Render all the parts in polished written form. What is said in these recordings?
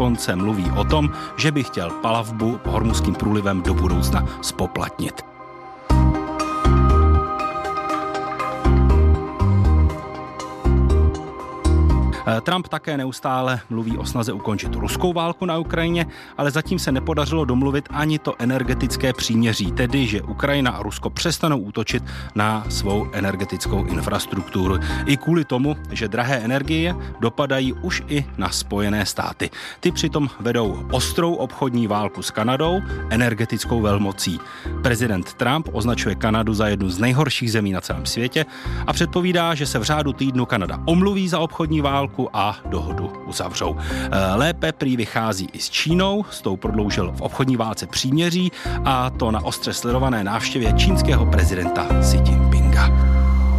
dokonce mluví o tom, že by chtěl plavbu Hormuzským průlivem do budoucna spoplatnit. Trump také neustále mluví o snaze ukončit ruskou válku na Ukrajině, ale zatím se nepodařilo domluvit ani to energetické příměří, tedy že Ukrajina a Rusko přestanou útočit na svou energetickou infrastrukturu. I kvůli tomu, že drahé energie dopadají už i na Spojené státy. Ty přitom vedou ostrou obchodní válku s Kanadou, energetickou velmocí. Prezident Trump označuje Kanadu za jednu z nejhorších zemí na celém světě a předpovídá, že se v řádu týdnu Kanada omluví za obchodní válku a dohodu uzavřou. Lépe prý vychází i s Čínou, s tou prodloužil v obchodní válce příměří a to na ostře sledované návštěvě čínského prezidenta Xi Jinpinga.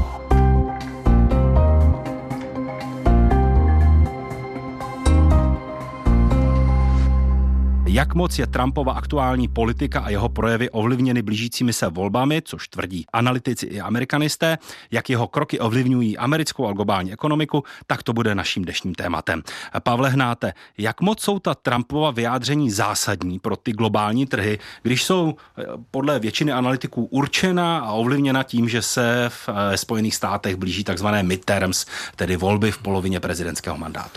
Jak moc je Trumpova aktuální politika a jeho projevy ovlivněny blížícími se volbami, což tvrdí analytici i amerikanisté, jak jeho kroky ovlivňují americkou a globální ekonomiku, tak to bude naším dnešním tématem. Pavle Hnáte, jak moc jsou ta Trumpova vyjádření zásadní pro ty globální trhy, když jsou podle většiny analytiků určena a ovlivněna tím, že se v Spojených státech blíží takzvané midterms, tedy volby v polovině prezidentského mandátu?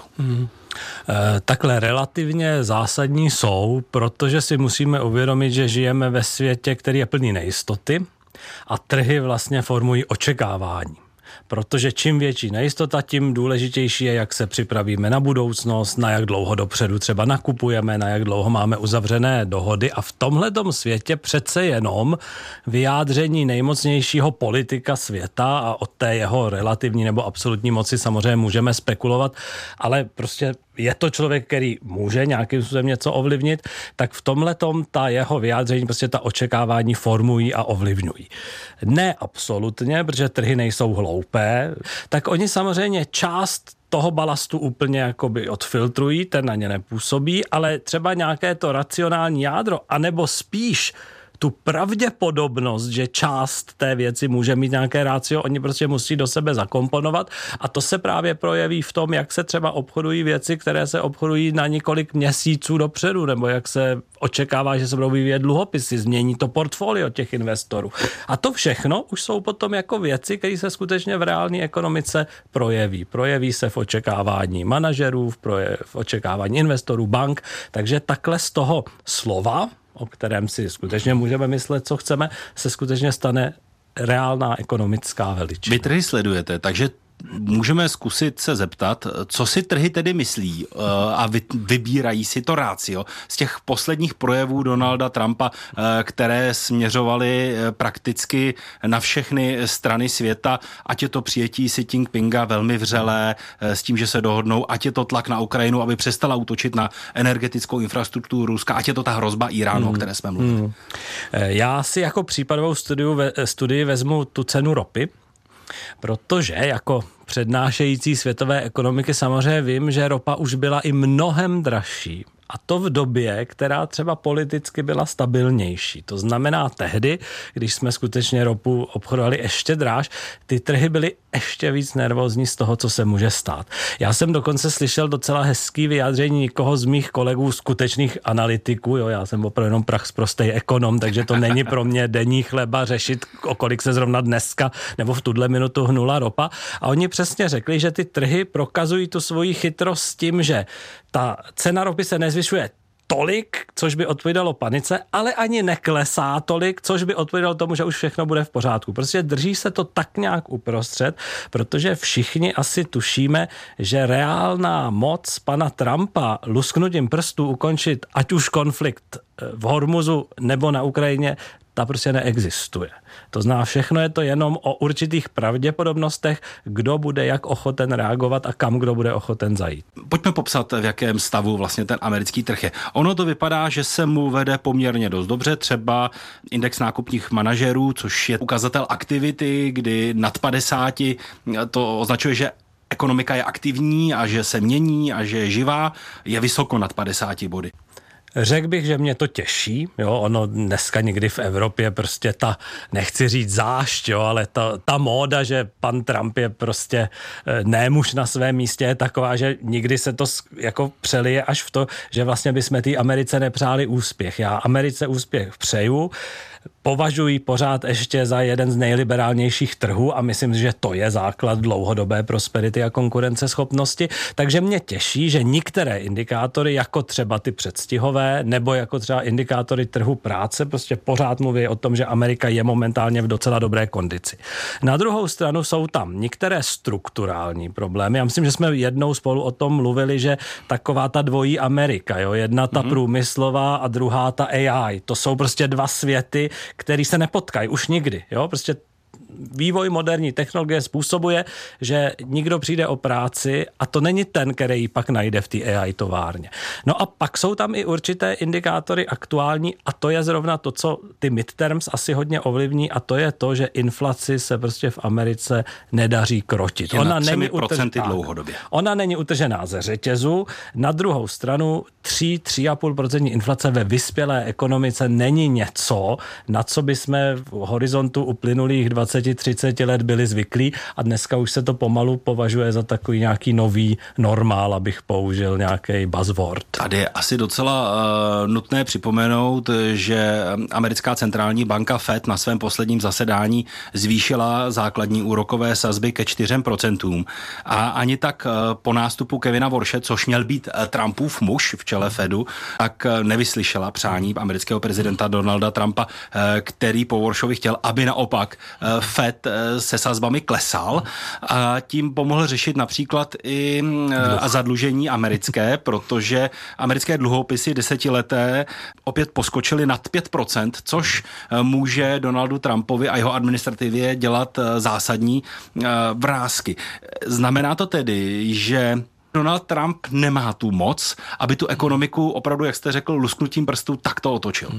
Takhle relativně zásadní jsou, protože si musíme uvědomit, že žijeme ve světě, který je plný nejistoty a trhy vlastně formují očekávání. Protože čím větší nejistota, tím důležitější je, jak se připravíme na budoucnost, na jak dlouho dopředu třeba nakupujeme, na jak dlouho máme uzavřené dohody a v tomhletom světě přece jenom vyjádření nejmocnějšího politika světa a o té jeho relativní nebo absolutní moci samozřejmě můžeme spekulovat, ale prostě je to člověk, který může nějakým způsobem něco ovlivnit, tak v tomhletom ta jeho vyjádření, prostě ta očekávání formují a ovlivňují. Ne absolutně, protože trhy nejsou hloupé, tak oni samozřejmě část toho balastu úplně jakoby odfiltrují, ten na ně nepůsobí, ale třeba nějaké to racionální jádro, anebo spíš tu pravděpodobnost, že část té věci může mít nějaké rácio, oni prostě musí do sebe zakomponovat a to se právě projeví v tom, jak se třeba obchodují věci, které se obchodují na několik měsíců dopředu, nebo jak se očekává, že se budou vyvíjet dluhopisy, změní to portfolio těch investorů. A to všechno už jsou potom jako věci, které se skutečně v reálné ekonomice projeví. Projeví se v očekávání manažerů, v očekávání investorů, bank, takže takhle z toho slova, o kterém si skutečně můžeme myslet, co chceme, se skutečně stane reálná ekonomická veličina. Vy trhy sledujete, takže můžeme zkusit se zeptat, co si trhy tedy myslí a vybírají si to rácio z těch posledních projevů Donalda Trumpa, které směřovaly prakticky na všechny strany světa, ať je to přijetí Xi Jinpinga velmi vřelé s tím, že se dohodnou, ať je to tlak na Ukrajinu, aby přestala útočit na energetickou infrastrukturu Ruska, ať je to ta hrozba Iránu, o které jsme mluvili. Já si jako případovou studii vezmu tu cenu ropy, protože jako přednášející světové ekonomiky samozřejmě vím, že ropa už byla i mnohem dražší. A to v době, která třeba politicky byla stabilnější. To znamená tehdy, když jsme skutečně ropu obchodovali ještě dráž, ty trhy byly ještě víc nervózní z toho, co se může stát. Já jsem dokonce slyšel docela hezký vyjádření někoho z mých kolegů, skutečných analytiků, já jsem opravdu jenom prostej ekonom, takže to není pro mě denní chleba řešit, o kolik se zrovna dneska nebo v tuhle minutu hnula ropa. A oni přesně řekli, že ty trhy prokazují tu svoji chytrost s tím, že ta cena ropy se nezvyšuje tolik, což by odpovídalo panice, ale ani neklesá tolik, což by odpovídalo tomu, že už všechno bude v pořádku. Prostě drží se to tak nějak uprostřed, protože všichni asi tušíme, že reálná moc pana Trumpa lusknutím prstů ukončit ať už konflikt v Hormuzu nebo na Ukrajině, ta prostě neexistuje. To znamená, všechno je to jenom o určitých pravděpodobnostech, kdo bude jak ochoten reagovat a kam kdo bude ochoten zajít. Pojďme popsat, v jakém stavu vlastně ten americký trh je. Ono to vypadá, že se mu vede poměrně dost dobře, třeba index nákupních manažerů, což je ukazatel aktivity, kdy nad 50 to označuje, že ekonomika je aktivní a že se mění a že je živá, je vysoko nad 50 body. Řekl bych, že mě to těší, jo, ono dneska někdy v Evropě prostě nechci říct zášť, jo, ale ta móda, že pan Trump je prostě nemuž na svém místě, je taková, že nikdy se to jako přelije až v to, že vlastně bychom té Americe nepřáli úspěch. Já Americe úspěch přeju, považuji pořád ještě za jeden z nejliberálnějších trhů a myslím, že to je základ dlouhodobé prosperity a konkurenceschopnosti. Takže mě těší, že některé indikátory, jako třeba ty předstihové, nebo jako třeba indikátory trhu práce, prostě pořád mluví o tom, že Amerika je momentálně v docela dobré kondici. Na druhou stranu jsou tam některé strukturální problémy. Já myslím, že jsme jednou spolu o tom mluvili, že taková ta dvojí Amerika, jo, jedna ta průmyslová a druhá ta AI. To jsou prostě dva světy, který se nepotkají už nikdy, jo, prostě vývoj moderní technologie způsobuje, že někdo přijde o práci a to není ten, který ji pak najde v té AI továrně. No a pak jsou tam i určité indikátory aktuální a to je zrovna to, co ty midterms asi hodně ovlivní a to je to, že inflaci se prostě v Americe nedaří krotit. Ona není 3% dlouhodobě. Ona není utržená ze řetězu. Na druhou stranu 3,5% inflace ve vyspělé ekonomice není něco, na co by jsme v horizontu uplynulých 20-30 let byli zvyklí a dneska už se to pomalu považuje za takový nějaký nový normál, abych použil nějaký buzzword. Tady je asi docela nutné připomenout, že americká centrální banka Fed na svém posledním zasedání zvýšila základní úrokové sazby ke 4% a ani tak po nástupu Kevina Warshe, což měl být Trumpův muž v čele Fedu, tak nevyslyšela přání amerického prezidenta Donalda Trumpa, který po Warshovi chtěl, aby naopak Fed se sazbami klesal a tím pomohl řešit například i zadlužení americké, protože americké dluhopisy desetileté opět poskočily nad 5%, což může Donaldu Trumpovi a jeho administrativě dělat zásadní vrásky. Znamená to tedy, že Donald Trump nemá tu moc, aby tu ekonomiku opravdu, jak jste řekl, lusknutím prstů takto otočil.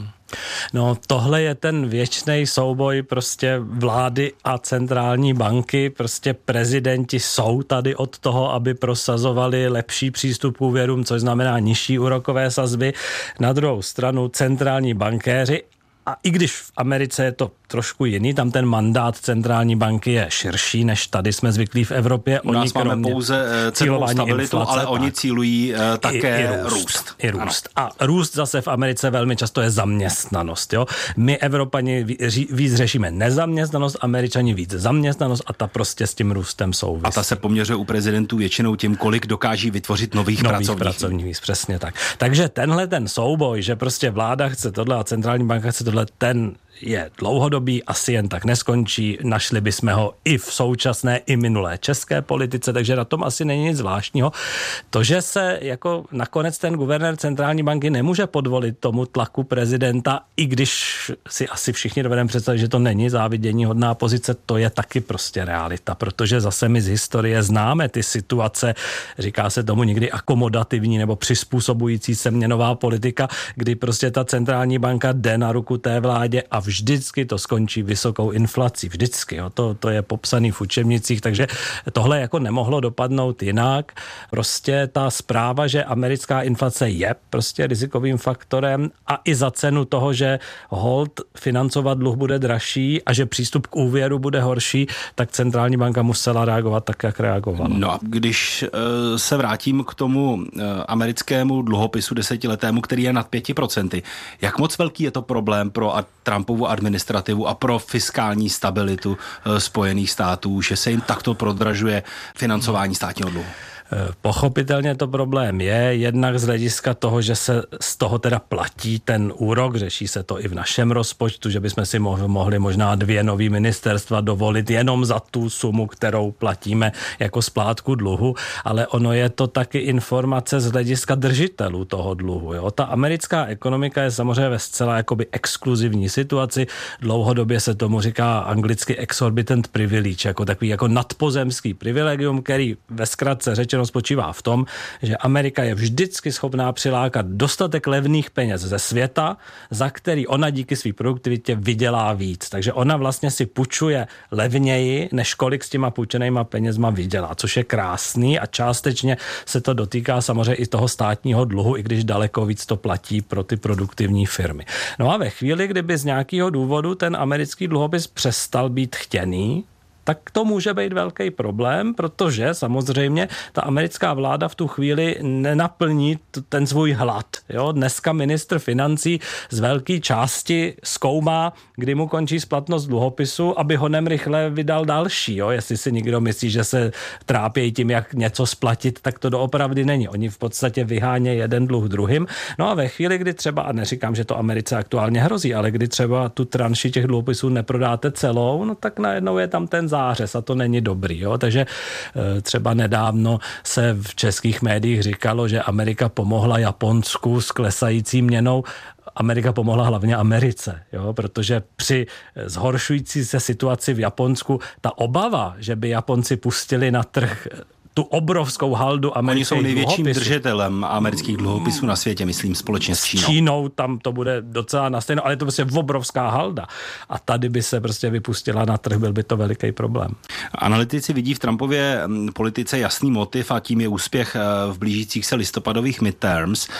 No tohle je ten věčný souboj prostě vlády a centrální banky, prostě prezidenti jsou tady od toho, aby prosazovali lepší přístup k úvěrům, což znamená nižší úrokové sazby. Na druhou stranu centrální bankéři, a i když v Americe je to trošku jiný, tam ten mandát centrální banky je širší, než tady jsme zvyklí v Evropě. U nás máme pouze cenovou stabilitu, inflace, ale oni cílují také růst. I růst. A růst zase v Americe velmi často je zaměstnanost. Jo? My Evropani víc řešíme nezaměstnanost, Američani víc zaměstnanost a ta prostě s tím růstem souvisí. A ta se poměřuje u prezidentů většinou tím, kolik dokáží vytvořit nových pracovních míst. Přesně tak. Takže tenhle ten souboj, že prostě vláda chce tohle a centrální banka chce tohle, ten je dlouhodobý, asi jen tak neskončí. Našli bychom ho i v současné, i minulé české politice, takže na tom asi není nic zvláštního. To, že se jako nakonec ten guvernér centrální banky nemůže podvolit tomu tlaku prezidenta, i když si asi všichni dovedeme představit, že to není závidění hodná pozice, to je taky prostě realita, protože zase my z historie známe ty situace, říká se tomu někdy akomodativní nebo přizpůsobující se měnová politika, kdy prostě ta centrální banka jde na ruku té vládě a vždycky to skončí vysokou inflací. Vždycky. Jo. To je popsaný v učebnicích, takže tohle jako nemohlo dopadnout jinak. Prostě ta zpráva, že americká inflace je prostě rizikovým faktorem a i za cenu toho, že hold financovat dluh bude dražší a že přístup k úvěru bude horší, tak centrální banka musela reagovat tak, jak reagovala. No a když se vrátím k tomu americkému dluhopisu desetiletému, který je nad 5%, jak moc velký je to problém pro Trumpovu administrativu a pro fiskální stabilitu Spojených států, že se jim takto prodražuje financování státního dluhu? Pochopitelně to problém je, jednak z hlediska toho, že se z toho teda platí ten úrok, řeší se to i v našem rozpočtu, že bychom si mohli možná 2 nový ministerstva dovolit jenom za tu sumu, kterou platíme jako splátku dluhu, ale ono je to taky informace z hlediska držitelů toho dluhu. Jo? Ta americká ekonomika je samozřejmě ve zcela jakoby exkluzivní situaci, dlouhodobě se tomu říká anglicky exorbitant privilege, jako takový jako nadpozemský privilegium, který ve zkratce řečeno jenom spočívá v tom, že Amerika je vždycky schopná přilákat dostatek levných peněz ze světa, za který ona díky své produktivitě vydělá víc. Takže ona vlastně si půjčuje levněji, než kolik s těma půjčenýma penězma vydělá, což je krásný a částečně se to dotýká samozřejmě i toho státního dluhu, i když daleko víc to platí pro ty produktivní firmy. No a ve chvíli, kdyby z nějakého důvodu ten americký dluhopis přestal být chtěný, tak to může být velký problém, protože samozřejmě ta americká vláda v tu chvíli nenaplní ten svůj hlad. Jo? Dneska ministr financí z velké části zkoumá, kdy mu končí splatnost dluhopisu, aby ho rychle vydal další. Jo? Jestli si někdo myslí, že se trápí tím, jak něco splatit, tak to doopravdy není. Oni v podstatě vyhánějí jeden dluh druhým. No a ve chvíli, kdy třeba, a neříkám, že to Americe aktuálně hrozí, ale kdy třeba tu tranši těch dluhopisů neprodáte celou, no tak najednou je tam ten zářez a to není dobrý. Jo? Takže třeba nedávno se v českých médiích říkalo, že Amerika pomohla Japonsku s klesající měnou. Amerika pomohla hlavně Americe, jo? Protože při zhoršující se situaci v Japonsku ta obava, že by Japonci pustili na trh tu obrovskou haldu amerických dluhopisů. Oni jsou největším dluhopisů. držitelem amerických dluhopisů na světě, myslím, společně s Čínou. S Čínou tam to bude docela na stejno, ale je to prostě obrovská halda. A tady by se prostě vypustila na trh, byl by to veliký problém. Analytici vidí v Trumpově politice jasný motiv a tím je úspěch v blížících se listopadových midterms.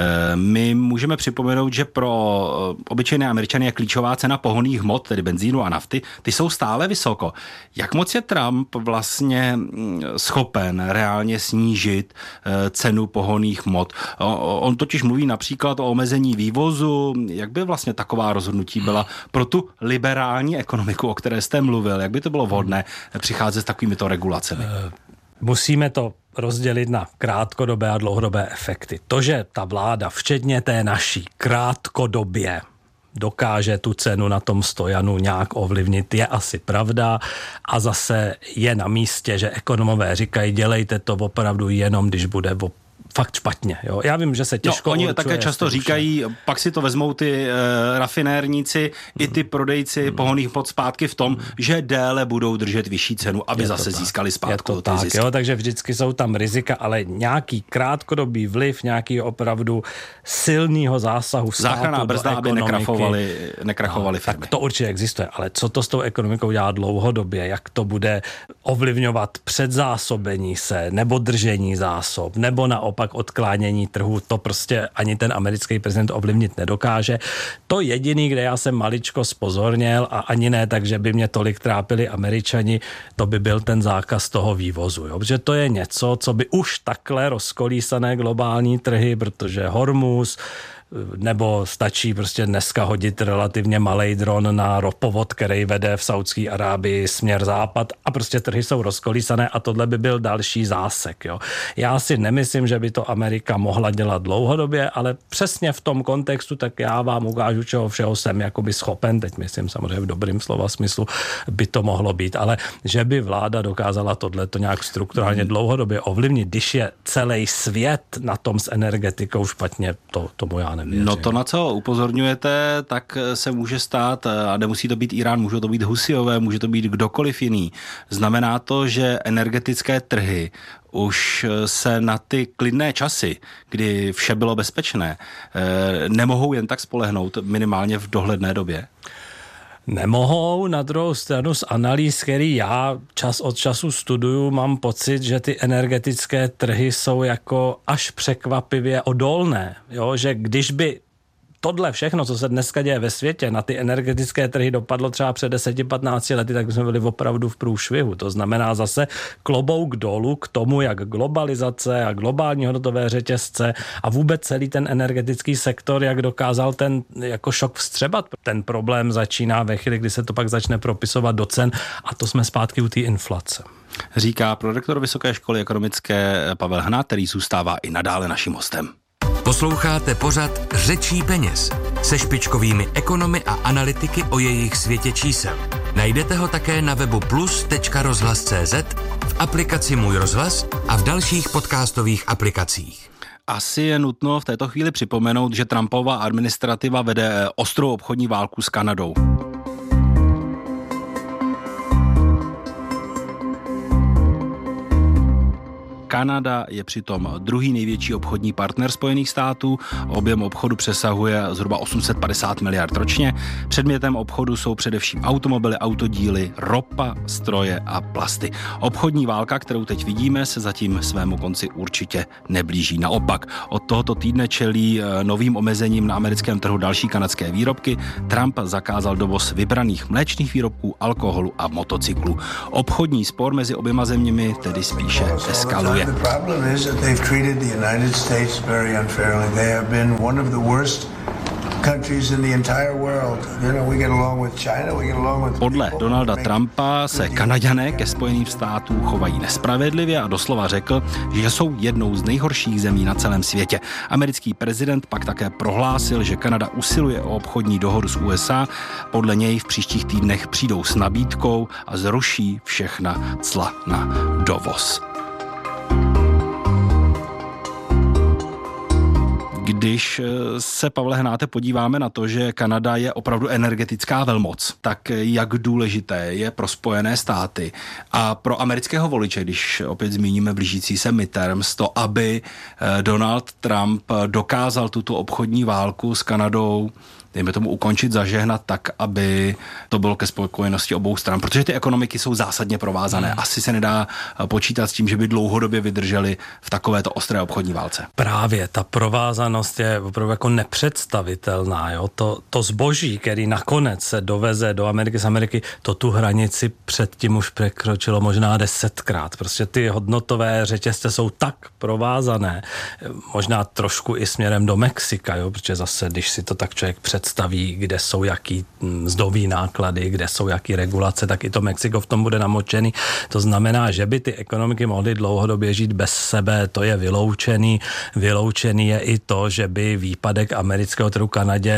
My můžeme připomenout, že pro obyčejné Američany je klíčová cena pohonných hmot, tedy benzínu a nafty. Ty jsou stále vysoko. Jak moc je Trump vlastně schopen reálně snížit cenu pohonných hmot? On totiž mluví například o omezení vývozu. Jak by vlastně taková rozhodnutí byla pro tu liberální ekonomiku, o které jste mluvil? Jak by to bylo vhodné přicházet s takovýmito regulacemi? Musíme to rozdělit na krátkodobé a dlouhodobé efekty. To, že ta vláda, včetně té naší, krátkodobě dokáže tu cenu na tom stojanu nějak ovlivnit, je asi pravda a zase je na místě, že ekonomové říkají, dělejte to opravdu jenom, když bude fakt špatně. Jo? Já vím, že se těžko oni také často říkají, pak si to vezmou ty rafinérníci i ty prodejci pohonných hmot zpátky v tom, že déle budou držet vyšší cenu, aby zase získali zpátky ty zisky. Jo? Takže vždycky jsou tam rizika, ale nějaký krátkodobý vliv, nějaký opravdu silného zásahu státu záchranná brzda, aby nekrachovali firmy. Tak to určitě existuje, ale co to s tou ekonomikou dělá dlouhodobě, jak to bude ovlivňovat předzásobení se, nebo držení zásob, nebo naopak odklánění trhu, to prostě ani ten americký prezident ovlivnit nedokáže. To jediný, kde já jsem maličko spozorněl a ani ne tak, že by mě tolik trápili Američani, to by byl ten zákaz toho vývozu. Jo? Protože to je něco, co by už takhle rozkolísané globální trhy, protože Hormuz, nebo stačí prostě dneska hodit relativně malej dron na ropovod, který vede v Saudské Arábii směr západ a prostě trhy jsou rozkolísané a tohle by byl další zásek. Jo. Já si nemyslím, že by to Amerika mohla dělat dlouhodobě, ale přesně v tom kontextu, tak já vám ukážu, čeho všeho jsem jakoby schopen, teď myslím samozřejmě v dobrým slova smyslu, by to mohlo být, ale že by vláda dokázala tohleto nějak strukturálně dlouhodobě ovlivnit, když je celý svět na tom s energetikou špatně, tomu já nevěřím. No to, na co upozorňujete, tak se může stát, a nemusí to být Irán, může to být Husijové, může to být kdokoliv jiný. Znamená to, že energetické trhy už se na ty klidné časy, kdy vše bylo bezpečné, nemohou jen tak spolehnout minimálně v dohledné době? Nemohou, na druhou stranu z analýz, který já čas od času studuju, mám pocit, že ty energetické trhy jsou jako až překvapivě odolné. Jo? Že když by tohle všechno, co se dneska děje ve světě, na ty energetické trhy dopadlo třeba před 10-15 lety, tak jsme byli opravdu v průšvihu. To znamená zase klobouk dolů k tomu, jak globalizace a globální hodnotové řetězce a vůbec celý ten energetický sektor, jak dokázal ten jako šok vstřebat. Ten problém začíná ve chvíli, kdy se to pak začne propisovat do cen a to jsme zpátky u té inflace. Říká prorektor Vysoké školy ekonomické Pavel Hnát, který zůstává i nadále naším hostem. Posloucháte pořad Řečí peněz se špičkovými ekonomy a analytiky o jejich světě čísel. Najdete ho také na webu plus.rozhlas.cz, v aplikaci Můj rozhlas a v dalších podcastových aplikacích. Asi je nutno v této chvíli připomenout, že Trumpova administrativa vede ostrou obchodní válku s Kanadou. Kanada je přitom druhý největší obchodní partner Spojených států. Objem obchodu přesahuje zhruba 850 miliard ročně. Předmětem obchodu jsou především automobily, autodíly, ropa, stroje a plasty. Obchodní válka, kterou teď vidíme, se zatím svému konci určitě neblíží. Naopak, od tohoto týdne čelí novým omezením na americkém trhu další kanadské výrobky. Trump zakázal dovoz vybraných mléčných výrobků, alkoholu a motocyklů. Obchodní spor mezi oběma zeměmi tedy spíše eskaluje. Podle Donalda Trumpa se Kanaďané ke Spojeným státům chovají nespravedlivě a doslova řekl, že jsou jednou z nejhorších zemí na celém světě. Americký prezident pak také prohlásil, že Kanada usiluje o obchodní dohodu s USA. Podle něj v příštích týdnech přijdou s nabídkou a zruší všechna cla na dovoz. Když se, Pavle Hnáte, podíváme na to, že Kanada je opravdu energetická velmoc, tak jak důležité je pro Spojené státy a pro amerického voliče, když opět zmíníme blížící se midterms, to, aby Donald Trump dokázal tuto obchodní válku s Kanadou, dejme tomu, ukončit, zažehnat tak, aby to bylo ke spokojenosti obou stran, protože ty ekonomiky jsou zásadně provázané. Asi se nedá počítat s tím, že by dlouhodobě vydrželi v takovéto ostré obchodní válce. Právě ta provázanost je opravdu jako nepředstavitelná. Jo? To zboží, který nakonec se doveze do Ameriky z Ameriky, to tu hranici předtím už překročilo možná 10krát. Prostě ty hodnotové řetězce jsou tak provázané, možná trošku i směrem do Mexika, jo? Protože zase, když si to tak člověk představí, kde jsou jaký mzdový náklady, kde jsou jaký regulace, tak i to Mexiko v tom bude namočený. To znamená, že by ty ekonomiky mohly dlouhodobě žít bez sebe, to je vyloučený. Vyloučený je i to, že by výpadek amerického trhu Kanadě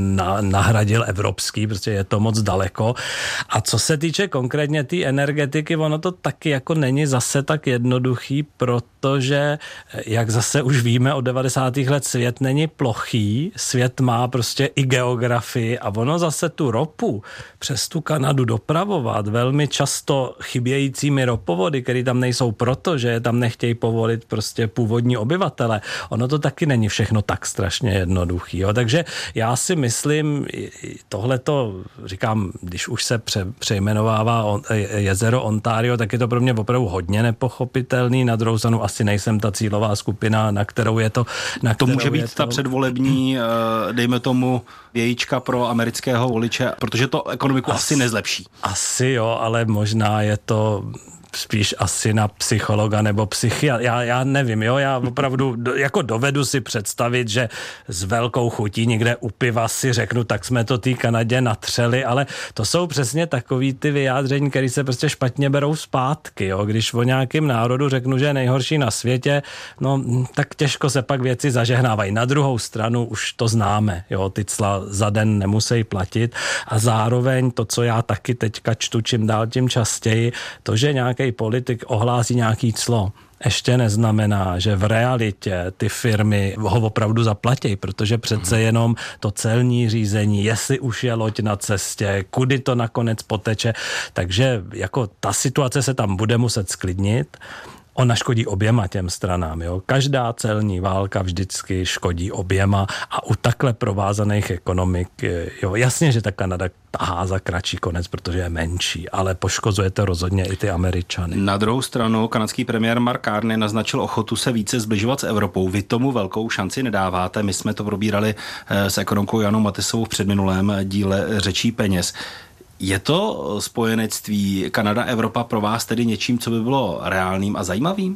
nahradil evropský, protože je to moc daleko. A co se týče konkrétně té energetiky, ono to taky jako není zase tak jednoduchý, protože, jak zase už víme od 90. let, svět není plochý, svět má prostě i geografii a ono zase tu ropu přes tu Kanadu dopravovat velmi často chybějícími ropovody, které tam nejsou proto, že je tam nechtějí povolit prostě původní obyvatele. Ono to taky není všechno tak strašně jednoduchý. Jo? Takže já si myslím, tohleto, říkám, když už se přejmenovává jezero Ontario, tak je to pro mě opravdu hodně nepochopitelný. Na druhou stranu asi nejsem ta cílová skupina, na kterou je to. To může být ta předvolební, dejme tomu, vějíčka pro amerického voliče, protože to ekonomiku asi nezlepší. Asi jo, ale možná je to spíš asi na psychologa nebo psychiatra. Já nevím, jo, já opravdu jako dovedu si představit, že s velkou chutí někde u piva si řeknu, tak jsme to té Kanadě natřeli, ale to jsou přesně takový ty vyjádření, které se prostě špatně berou zpátky, jo. Když o nějakém národu řeknu, že je nejhorší na světě, no tak těžko se pak věci zažehnávají. Na druhou stranu už to známe, jo, ty cla za den nemusí platit a zároveň to, co já taky teďka čtu čím dál tím častěji, to, že nějaký politik ohlásí nějaký clo, ještě neznamená, že v realitě ty firmy ho opravdu zaplatí, protože přece jenom to celní řízení, jestli už je loď na cestě, kudy to nakonec poteče, takže jako ta situace se tam bude muset sklidnit. Ona škodí oběma těm stranám. Jo? Každá celní válka vždycky škodí oběma a u takhle provázaných ekonomik, jo, jasně, že ta Kanada tahá za kratší konec, protože je menší, ale poškozuje to rozhodně i ty Američany. Na druhou stranu kanadský premiér Mark Carney naznačil ochotu se více zbližovat s Evropou. Vy tomu velkou šanci nedáváte. My jsme to probírali s ekonomkou Janou Matysovou v předminulém díle Řečí peněz. Je to spojenectví Kanada-Evropa pro vás tedy něčím, co by bylo reálným a zajímavým?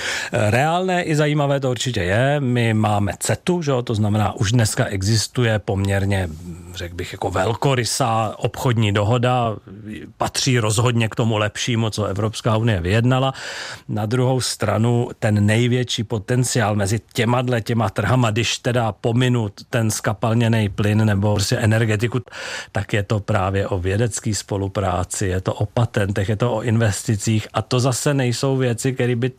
Reálné i zajímavé to určitě je. My máme CETu, že? To znamená, už dneska existuje poměrně, řekl bych, jako velkorysá obchodní dohoda. Patří rozhodně k tomu lepšímu, co Evropská unie vyjednala. Na druhou stranu ten největší potenciál mezi těma trhama, když teda pominu ten skapalněný plyn nebo prostě energetiku, tak je to právě o vědecké spolupráci, je to o patentech, je to o investicích a to zase nejsou věci, které by tak nějak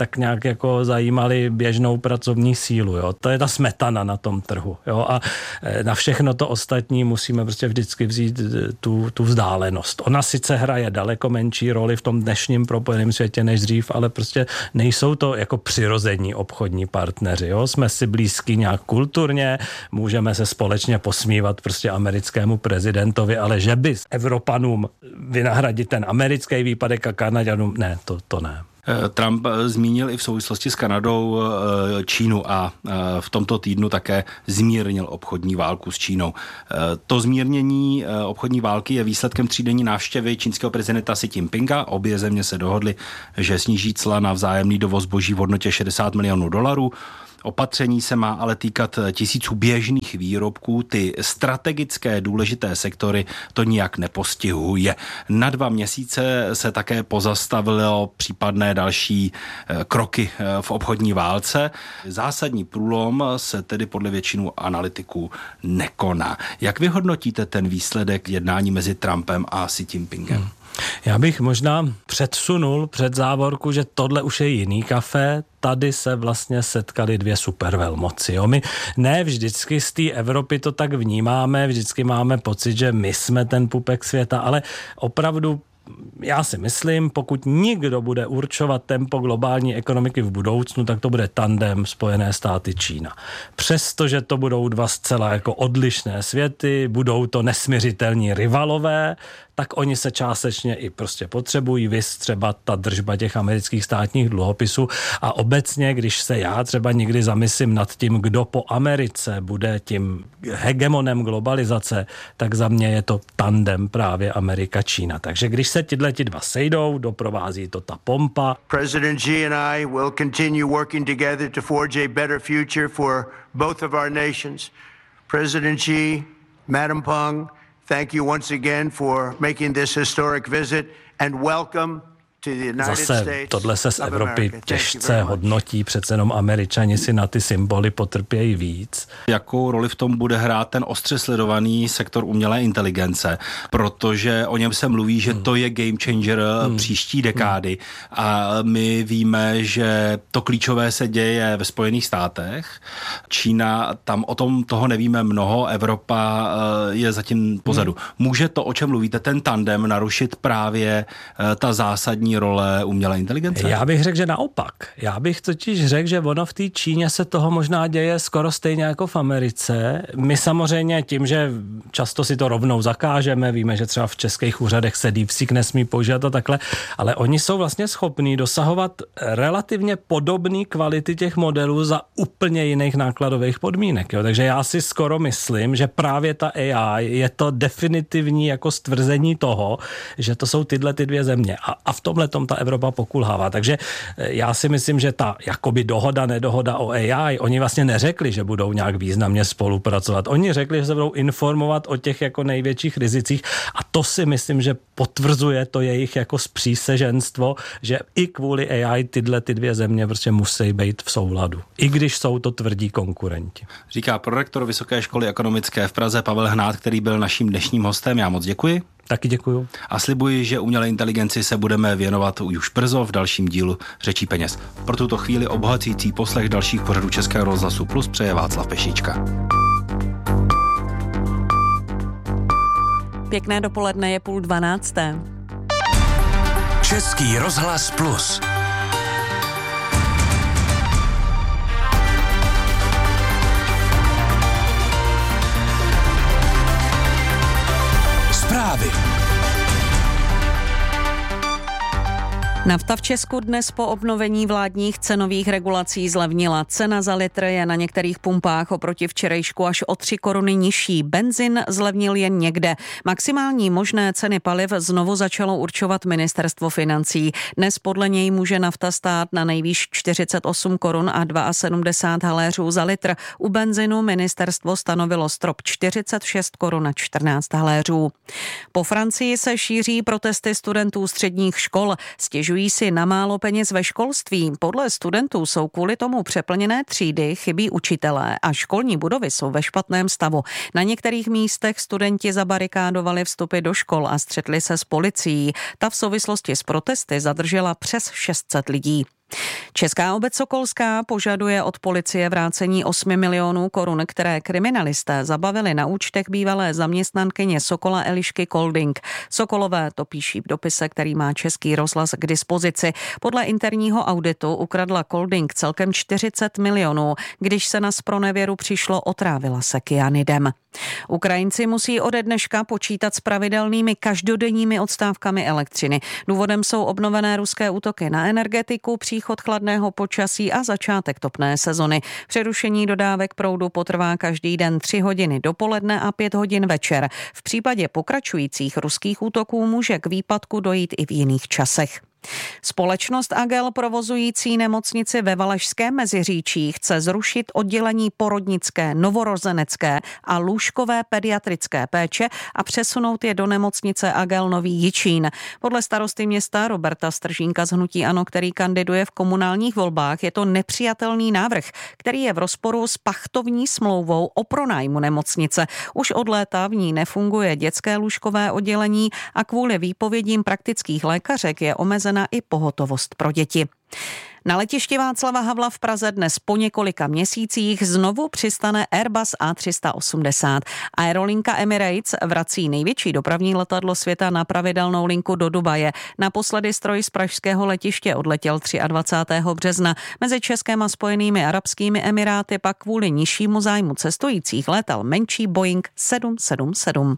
tak jako zajímaly běžnou pracovní sílu. Jo. To je ta smetana na tom trhu. Jo. A na všechno to ostatní musíme prostě vždycky vzít tu vzdálenost. Ona sice hraje daleko menší roli v tom dnešním propojeném světě než dřív, ale prostě nejsou to jako přirození obchodní partneři. Jo. Jsme si blízký nějak kulturně, můžeme se společně posmívat prostě americkému prezidentovi, ale že by Evropanům vynahradit ten americký výpadek a Kanaďanům, ne, to ne. Trump zmínil i v souvislosti s Kanadou Čínu a v tomto týdnu také zmírnil obchodní válku s Čínou. To zmírnění obchodní války je výsledkem třídenní návštěvy čínského prezidenta Xi Jinpinga. Obě země se dohodly, že sníží cla na vzájemný dovoz zboží v hodnotě $60 milionů. Opatření se má ale týkat tisíců běžných výrobků, ty strategické důležité sektory to nijak nepostihuje. Na 2 měsíce se také pozastavilo případné další kroky v obchodní válce. Zásadní průlom se tedy podle většinu analytiků nekoná. Jak vy hodnotíte ten výsledek jednání mezi Trumpem a Xi Jinpingem? Já bych možná předsunul před závorku, že tohle už je jiný kafe. Tady se vlastně setkali 2 supervelmoci. Jo? My ne vždycky z té Evropy to tak vnímáme, vždycky máme pocit, že my jsme ten pupek světa, ale opravdu já si myslím, pokud nikdo bude určovat tempo globální ekonomiky v budoucnu, tak to bude tandem Spojené státy Čína. Přestože to budou 2 zcela jako odlišné světy, budou to nesmiřitelní rivalové, tak oni se částečně i prostě potřebují, viz třeba ta držba těch amerických státních dluhopisů a obecně, když se já třeba někdy zamyslím nad tím, kdo po Americe bude tím hegemonem globalizace, tak za mě je to tandem právě Amerika-Čína. Takže když se ti 2 sejdou, doprovází to ta pompa. President Xi and I will continue working together to forge a better future for both of our nations. President Xi, Madam Peng, thank you once again for making this historic visit and welcome to the United Zase States. Tohle se z Evropy těžce hodnotí, přece jenom Američani si na ty symboly potrpějí víc. Jakou roli v tom bude hrát ten ostře sledovaný sektor umělé inteligence, protože o něm se mluví, že to je game changer příští dekády a my víme, že to klíčové se děje ve Spojených státech. Čína, tam o tom toho nevíme mnoho, Evropa je zatím pozadu. Může to, o čem mluvíte, ten tandem narušit právě ta zásadní role umělé inteligence? Já bych řekl, že naopak. Já bych totiž řekl, že ono v té Číně se toho možná děje skoro stejně jako v Americe. My samozřejmě tím, že často si to rovnou zakážeme, víme, že třeba v českých úřadech se DeepSeek nesmí používat a takhle, ale oni jsou vlastně schopní dosahovat relativně podobné kvality těch modelů za úplně jiných nákladových podmínek. Jo? Takže já si skoro myslím, že právě ta AI je to definitivní jako stvrzení toho, že to jsou tyhle 2 země. A v tomhle tom ta Evropa pokulhává. Takže já si myslím, že ta jakoby dohoda, nedohoda o AI, oni vlastně neřekli, že budou nějak významně spolupracovat. Oni řekli, že se budou informovat o těch jako největších rizicích a to si myslím, že potvrzuje to jejich jako spříseženstvo, že i kvůli AI tyhle 2 země prostě musí být v souladu. I když jsou to tvrdí konkurenti. Říká prorektor Vysoké školy ekonomické v Praze Pavel Hnát, který byl naším dnešním hostem. Já moc děkuji. Taky děkuju. A slibuji, že umělé inteligenci se budeme věnovat už brzo v dalším dílu Řečí peněz. Pro tuto chvíli obohacující poslech dalších pořadů Českého rozhlasu Plus přeje Václav Pešíčka. Pěkné dopoledne, je 11:30. Český rozhlas Plus. Zprávy. Nafta v Česku dnes po obnovení vládních cenových regulací zlevnila. Cena za litr je na některých pumpách oproti včerejšku až o 3 koruny nižší. Benzin zlevnil jen někde. Maximální možné ceny paliv znovu začalo určovat ministerstvo financí. Dnes podle něj může nafta stát na nejvýš 48 korun a 72 haléřů za litr. U benzinu ministerstvo stanovilo strop 46 korun a 14 haléřů. Po Francii se šíří protesty studentů středních škol. Stěžují si na málo peněz ve školství. Podle studentů jsou kvůli tomu přeplněné třídy, chybí učitelé a školní budovy jsou ve špatném stavu. Na některých místech studenti zabarikádovali vstupy do škol a střetli se s policií. Ta v souvislosti s protesty zadržela přes 600 lidí. Česká obec Sokolská požaduje od policie vrácení 8 milionů korun, které kriminalisté zabavili na účtech bývalé zaměstnankyně Sokola Elišky Kolding. Sokolové to píší v dopise, který má Český rozhlas k dispozici. Podle interního auditu ukradla Kolding celkem 40 milionů. Když se na zpronevěru přišlo, otrávila se kyanidem. Ukrajinci musí ode dneška počítat s pravidelnými každodenními odstávkami elektřiny. Důvodem jsou obnovené ruské útoky na energetiku, příchod chladného počasí a začátek topné sezony. Přerušení dodávek proudu potrvá každý den 3 hodiny dopoledne a 5 hodin večer. V případě pokračujících ruských útoků může k výpadku dojít i v jiných časech. Společnost Agel provozující nemocnici ve Valašském Meziříčí chce zrušit oddělení porodnické, novorozenecké a lůžkové pediatrické péče a přesunout je do nemocnice Agel Nový Jičín. Podle starosty města Roberta Stržínka z hnutí ANO, který kandiduje v komunálních volbách, je to nepřijatelný návrh, který je v rozporu s pachtovní smlouvou o pronájmu nemocnice. Už od léta v ní nefunguje dětské lůžkové oddělení a kvůli výpovědím praktických lékařek je omezena i pohotovost pro děti. Na letišti Václava Havla v Praze dnes po několika měsících znovu přistane Airbus A380. Aerolinka Emirates vrací největší dopravní letadlo světa na pravidelnou linku do Dubaje. Naposledy stroj z pražského letiště odletěl 23. března. Mezi Českem a Spojenými arabskými emiráty pak kvůli nižšímu zájmu cestujících létal menší Boeing 777.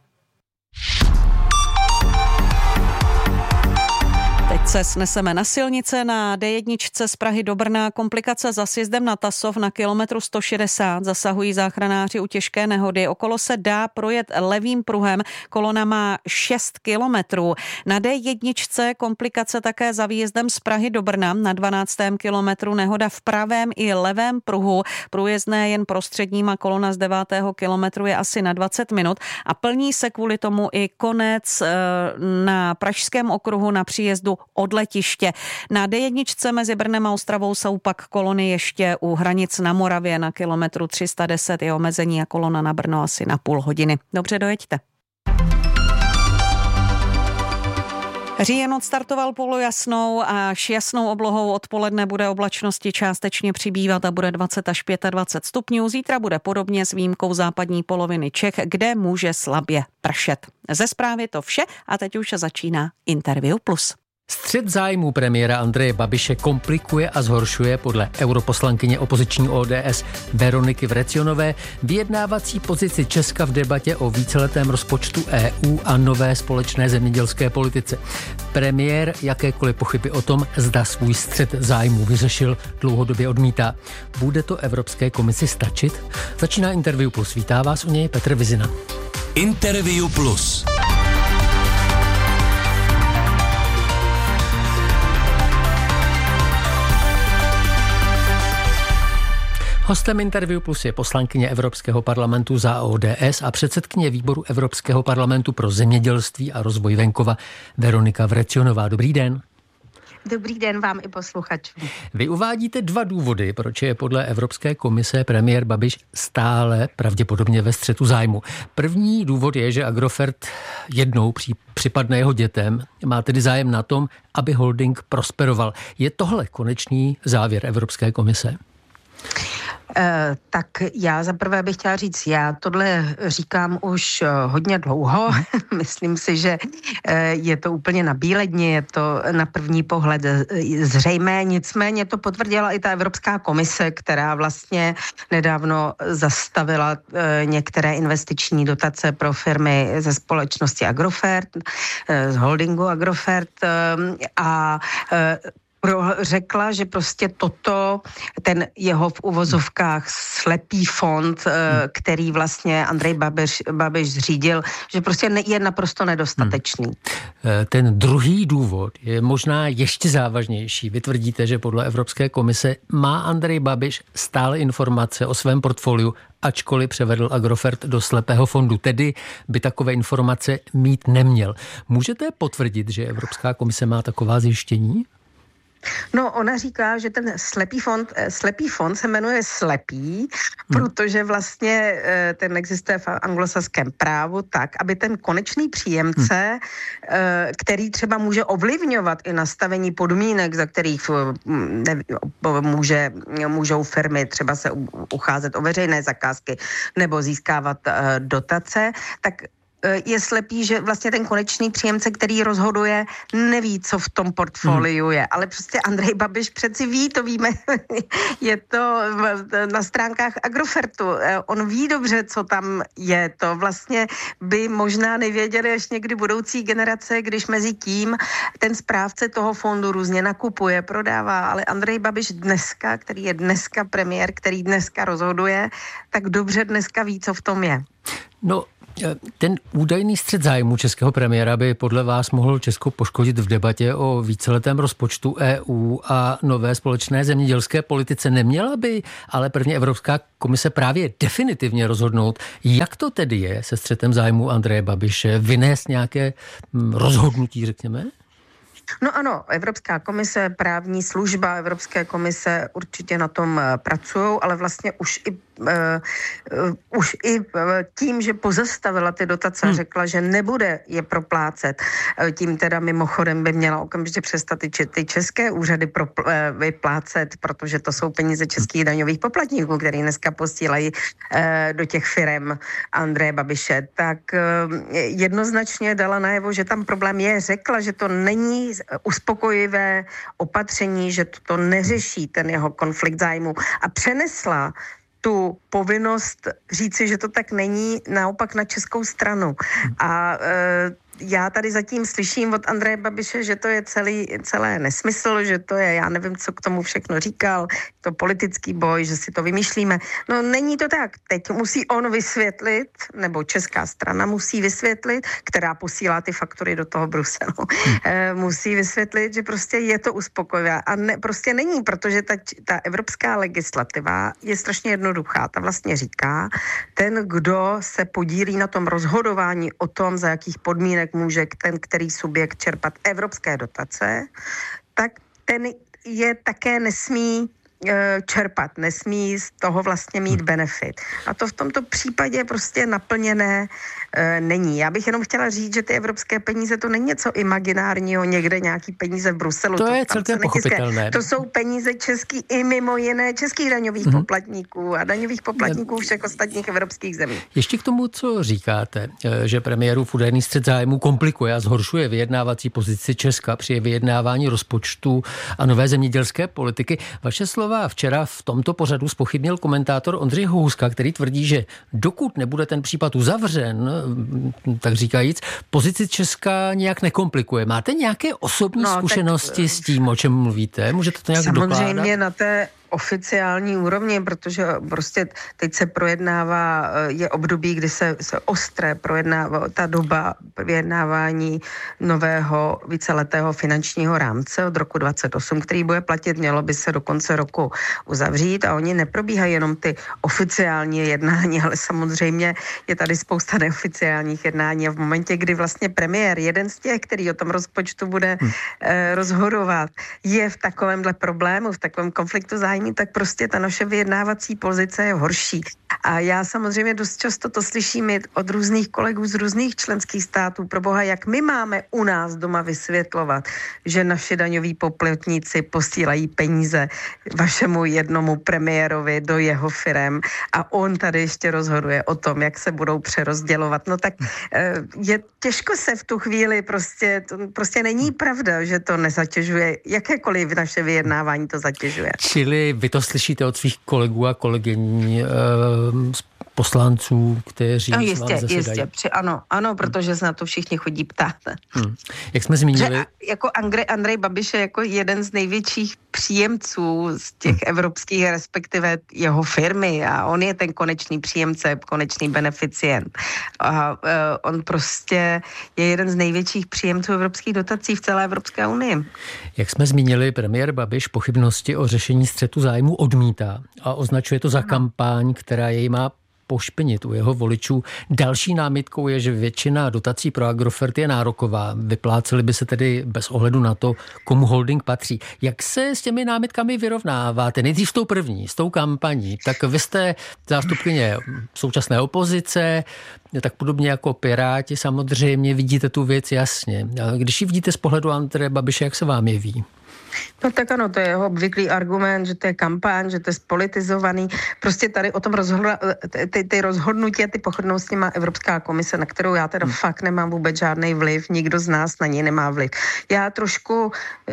Teď se sneseme na silnice. Na D1 z Prahy do Brna komplikace za sjezdem na Tasov na kilometru 160. Zasahují záchranáři u těžké nehody. Okolo se dá projet levým pruhem. Kolona má 6 kilometrů. Na D1 komplikace také za výjezdem z Prahy do Brna. Na 12. kilometru nehoda v pravém i levém pruhu. Průjezdné jen prostředním a kolona z 9. kilometru je asi na 20 minut. A plní se kvůli tomu i konec na Pražském okruhu na příjezdu od letiště. Na D1 mezi Brnem a Ostravou jsou pak kolony ještě u hranic na Moravě na kilometru 310 je omezení a kolona na Brno asi na půl hodiny. Dobře, dojeďte. Říjen odstartoval polojasnou a až jasnou oblohou odpoledne bude oblačnosti částečně přibývat a bude 20 až 25 stupňů. Zítra bude podobně s výjimkou západní poloviny Čech, kde může slabě pršet. Ze zprávy to vše a teď už začíná Interview Plus. Střet zájmů premiéra Andreje Babiše komplikuje a zhoršuje podle europoslankyně opoziční ODS Veroniky Vrecionové vyjednávací pozici Česka v debatě o víceletém rozpočtu EU a nové společné zemědělské politice. Premiér jakékoliv pochyby o tom, zda svůj střet zájmů vyřešil, dlouhodobě odmítá. Bude to Evropské komisi stačit? Začíná Interview Plus. Vítá vás u něj Petr Vizina. Interview Plus. Hostem Interview Plus je poslankyně Evropského parlamentu za ODS a předsedkyně výboru Evropského parlamentu pro zemědělství a rozvoj venkova Veronika Vrecionová. Dobrý den. Dobrý den vám i posluchačům. Vy uvádíte 2 důvody, proč je podle Evropské komise premiér Babiš stále pravděpodobně ve střetu zájmu. První důvod je, že Agrofert jednou připadne jeho dětem, má tedy zájem na tom, aby holding prosperoval. Je tohle konečný závěr Evropské komise? Tak já zaprvé bych chtěla říct, já tohle říkám už hodně dlouho. Myslím si, že je to úplně nabíledně, je to na první pohled zřejmé, nicméně to potvrdila i ta Evropská komise, která vlastně nedávno zastavila některé investiční dotace pro firmy ze společnosti Agrofert, z holdingu Agrofert a řekla, že prostě ten jeho v uvozovkách slepý fond, který vlastně Andrej Babiš zřídil, že prostě je naprosto nedostatečný. Ten druhý důvod je možná ještě závažnější. Vy tvrdíte, že podle Evropské komise má Andrej Babiš stále informace o svém portfoliu, ačkoliv převedl Agrofert do slepého fondu, tedy by takové informace mít neměl. Můžete potvrdit, že Evropská komise má taková zjištění? No, ona říká, že ten slepý fond se jmenuje slepý, protože vlastně ten existuje v anglosaském právu tak, aby ten konečný příjemce, který třeba může ovlivňovat i nastavení podmínek, za kterých můžou firmy třeba se ucházet o veřejné zakázky nebo získávat dotace, tak je slepý, že vlastně ten konečný příjemce, který rozhoduje, neví, co v tom portfoliu je. Ale prostě Andrej Babiš přeci ví, to víme, je to na stránkách Agrofertu. On ví dobře, co tam je. To vlastně by možná nevěděli až někdy budoucí generace, když mezi tím ten správce toho fondu různě nakupuje, prodává. Ale Andrej Babiš dneska, který je dneska premiér, který dneska rozhoduje, tak dobře dneska ví, co v tom je. No, ten údajný střet zájmu českého premiéra by podle vás mohl Česko poškodit v debatě o víceletém rozpočtu EU a nové společné zemědělské politice. Neměla by ale první Evropská komise právě definitivně rozhodnout, jak to tedy je se střetem zájmu Andreje Babiše, vynést nějaké rozhodnutí, řekněme? No ano, Evropská komise, právní služba Evropské komise určitě na tom pracují, ale vlastně už i tím, že pozastavila ty dotace a řekla, že nebude je proplácet, tím teda mimochodem by měla okamžitě přestat ty české úřady vyplácet, protože to jsou peníze českých daňových poplatníků, který dneska posílají do těch firem Andreje Babiše, tak jednoznačně dala najevo, že tam problém je. Řekla, že to není uspokojivé opatření, že to neřeší ten jeho konflikt zájmu a přenesla tu povinnost říci, že to tak není, naopak na českou stranu. A já tady zatím slyším od Andreje Babiše, že to je celé nesmysl, že to je, já nevím, co k tomu všechno říkal, to politický boj, že si to vymýšlíme. No není to tak. Teď musí on vysvětlit, nebo česká strana musí vysvětlit, která posílá ty faktury do toho Bruselu. Musí vysvětlit, že prostě je to uspokojivé. A prostě není, protože ta evropská legislativa je strašně jednoduchá. Ta vlastně říká, ten, kdo se podílí na tom rozhodování o tom, za jakých podmínek může ten, který subjekt čerpat evropské dotace, tak ten je také nesmí čerpat, nesmí z toho vlastně mít benefit. A to v tomto případě prostě naplněné není. Já bych jenom chtěla říct, že ty evropské peníze to není něco imaginárního, někde nějaký peníze v Bruselu. To je celkem pochopitelné. To jsou peníze český i mimo jiné českých daňových poplatníků a daňových poplatníků všech ostatních evropských zemí. Ještě k tomu, co říkáte, že premiérův údajný střet zájmu komplikuje a zhoršuje vyjednávací pozici Česka při vyjednávání rozpočtu a nové zemědělské politiky. Vaše slova včera v tomto pořadu zpochybnil komentátor Ondřej Houska, který tvrdí, že dokud nebude ten případ uzavřen, tak říkajíc, pozici Česka nějak teď máte nějaké osobní zkušenosti s tím, o čem mluvíte? Můžete to nějak dokládat? Samozřejmě na té oficiální úrovni, protože prostě teď se projednává, je období, kdy se ostré projednává ta doba vyjednávání nového víceletého finančního rámce od roku 2028, který bude platit, mělo by se do konce roku uzavřít a oni neprobíhají jenom ty oficiální jednání, ale samozřejmě je tady spousta neoficiálních jednání a v momentě, kdy vlastně premiér, jeden z těch, který o tom rozpočtu bude rozhodovat, je v takovémhle problému, v takovém konfliktu zájmu, tak prostě ta naše vyjednávací pozice je horší. A já samozřejmě dost často to slyším od různých kolegů z různých členských států. Proboha, jak my máme u nás doma vysvětlovat, že naši daňoví poplatníci posílají peníze vašemu jednomu premiérovi do jeho firem a on tady ještě rozhoduje o tom, jak se budou přerozdělovat. No tak je těžko se v tu chvíli prostě není pravda, že to nezatěžuje, jakékoliv naše vyjednávání to zatěžuje. Čili vy to slyšíte od svých kolegů a kolegyň poslanců, kteří no jistě, ano, protože se na to všichni chodí ptát. Jak jsme zmínili... Jako Andrej Babiš je jako jeden z největších příjemců z těch evropských, respektive jeho firmy a on je ten konečný příjemce, konečný beneficient. A on prostě je jeden z největších příjemců evropských dotací v celé Evropské unii. Jak jsme zmínili, premiér Babiš pochybnosti o řešení střetu zájmu odmítá a označuje to za kampaň, která jej má pošpinit u jeho voličů. Další námitkou je, že většina dotací pro Agrofert je nároková. Vyplácely by se tedy bez ohledu na to, komu holding patří. Jak se s těmi námitkami vyrovnáváte? Nejdřív s tou první, s tou kampaní. Tak vy jste zástupkyně současné opozice, tak podobně jako Piráti samozřejmě vidíte tu věc jasně. Když ji vidíte z pohledu Andreje Babiše, jak se vám jeví? No tak ano, to je jeho obvyklý argument, že to je kampaň, že to je spolitizovaný. Prostě tady o tom ty rozhodnutí a ty pochodnosti má Evropská komise, na kterou já teda fakt nemám vůbec žádný vliv, nikdo z nás na něj nemá vliv. Já trošku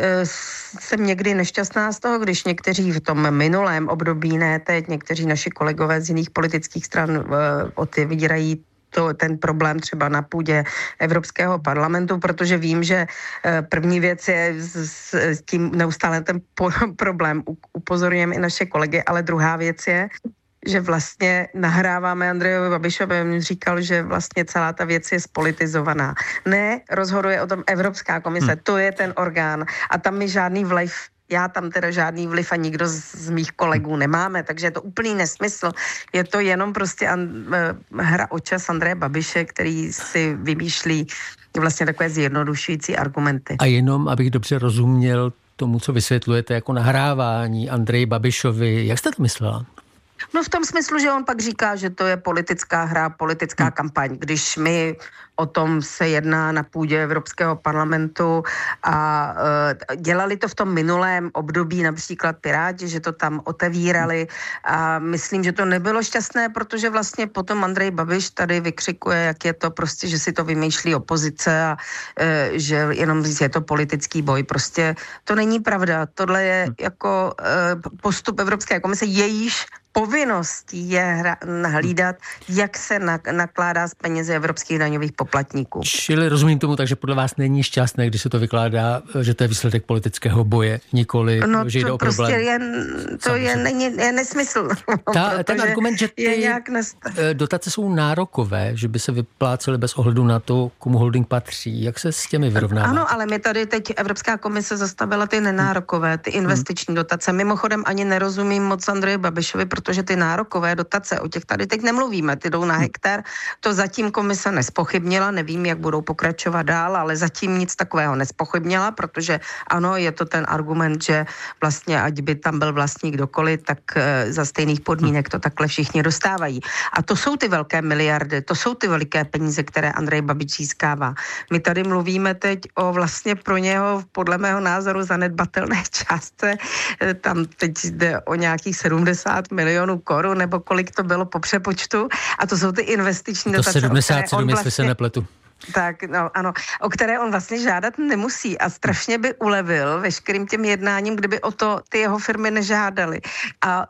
jsem někdy nešťastná z toho, když někteří v tom minulém období, ne teď, někteří naši kolegové z jiných politických stran otevírají ten problém třeba na půdě Evropského parlamentu, protože vím, že první věc je s tím neustále ten problém. Upozorňujeme i naše kolegy, ale druhá věc je, že vlastně nahráváme Andrejovi Babišovi. On říkal, že vlastně celá ta věc je spolitizovaná. Ne, rozhoduje o tom Evropská komise, to je ten orgán a tam mi žádný vliv. Já tam teda žádný vliv a nikdo z mých kolegů nemáme, takže je to úplný nesmysl. Je to jenom prostě hra o čas Andreje Babiše, který si vymýšlí vlastně takové zjednodušující argumenty. A jenom, abych dobře rozuměl tomu, co vysvětlujete jako nahrávání Andreji Babišovi, jak jste to myslela? No v tom smyslu, že on pak říká, že to je politická hra, politická kampaň. Když my o tom se jedná na půdě Evropského parlamentu a dělali to v tom minulém období, například Piráti, že to tam otevírali a myslím, že to nebylo šťastné, protože vlastně potom Andrej Babiš tady vykřikuje, jak je to prostě, že si to vymýšlí opozice a že jenom je to politický boj. Prostě to není pravda. Tohle je jako postup Evropské komise, jejíž povinností je hlídat, jak se nakládá z penězi evropských daňových poplatníků. Čili rozumím tomu, takže podle vás není šťastné, když se to vykládá, že to je výsledek politického boje, nikoli, že jde o problém. Je nesmysl. Ten argument, že ty dotace jsou nárokové, že by se vyplácely bez ohledu na to, komu holding patří. Jak se s těmi vyrovnáváte? Ano, ale my tady teď Evropská komise zastavila ty nenárokové, ty investiční dotace. Mimochodem ani nerozumím moc Andreji Babišovi, protože ty nárokové dotace, o těch tady teď nemluvíme, ty jdou na hektar, to zatím komise nespochybnila, nevím, jak budou pokračovat dál, ale zatím nic takového nespochybnila, protože ano, je to ten argument, že vlastně, ať by tam byl vlastník kdokoliv, tak za stejných podmínek to takhle všichni dostávají. A to jsou ty velké miliardy, to jsou ty veliké peníze, které Andrej Babiš získává. My tady mluvíme teď o vlastně pro něho, podle mého názoru, zanedbatelné částce. Tam teď jde o nějakých 70 milionů korun, nebo kolik to bylo po přepočtu. A to jsou ty investiční dotace. To 77, jestli se nepletu. Tak, no, ano, o které on vlastně žádat nemusí a strašně by ulevil veškerým těm jednáním, kdyby o to ty jeho firmy nežádaly. A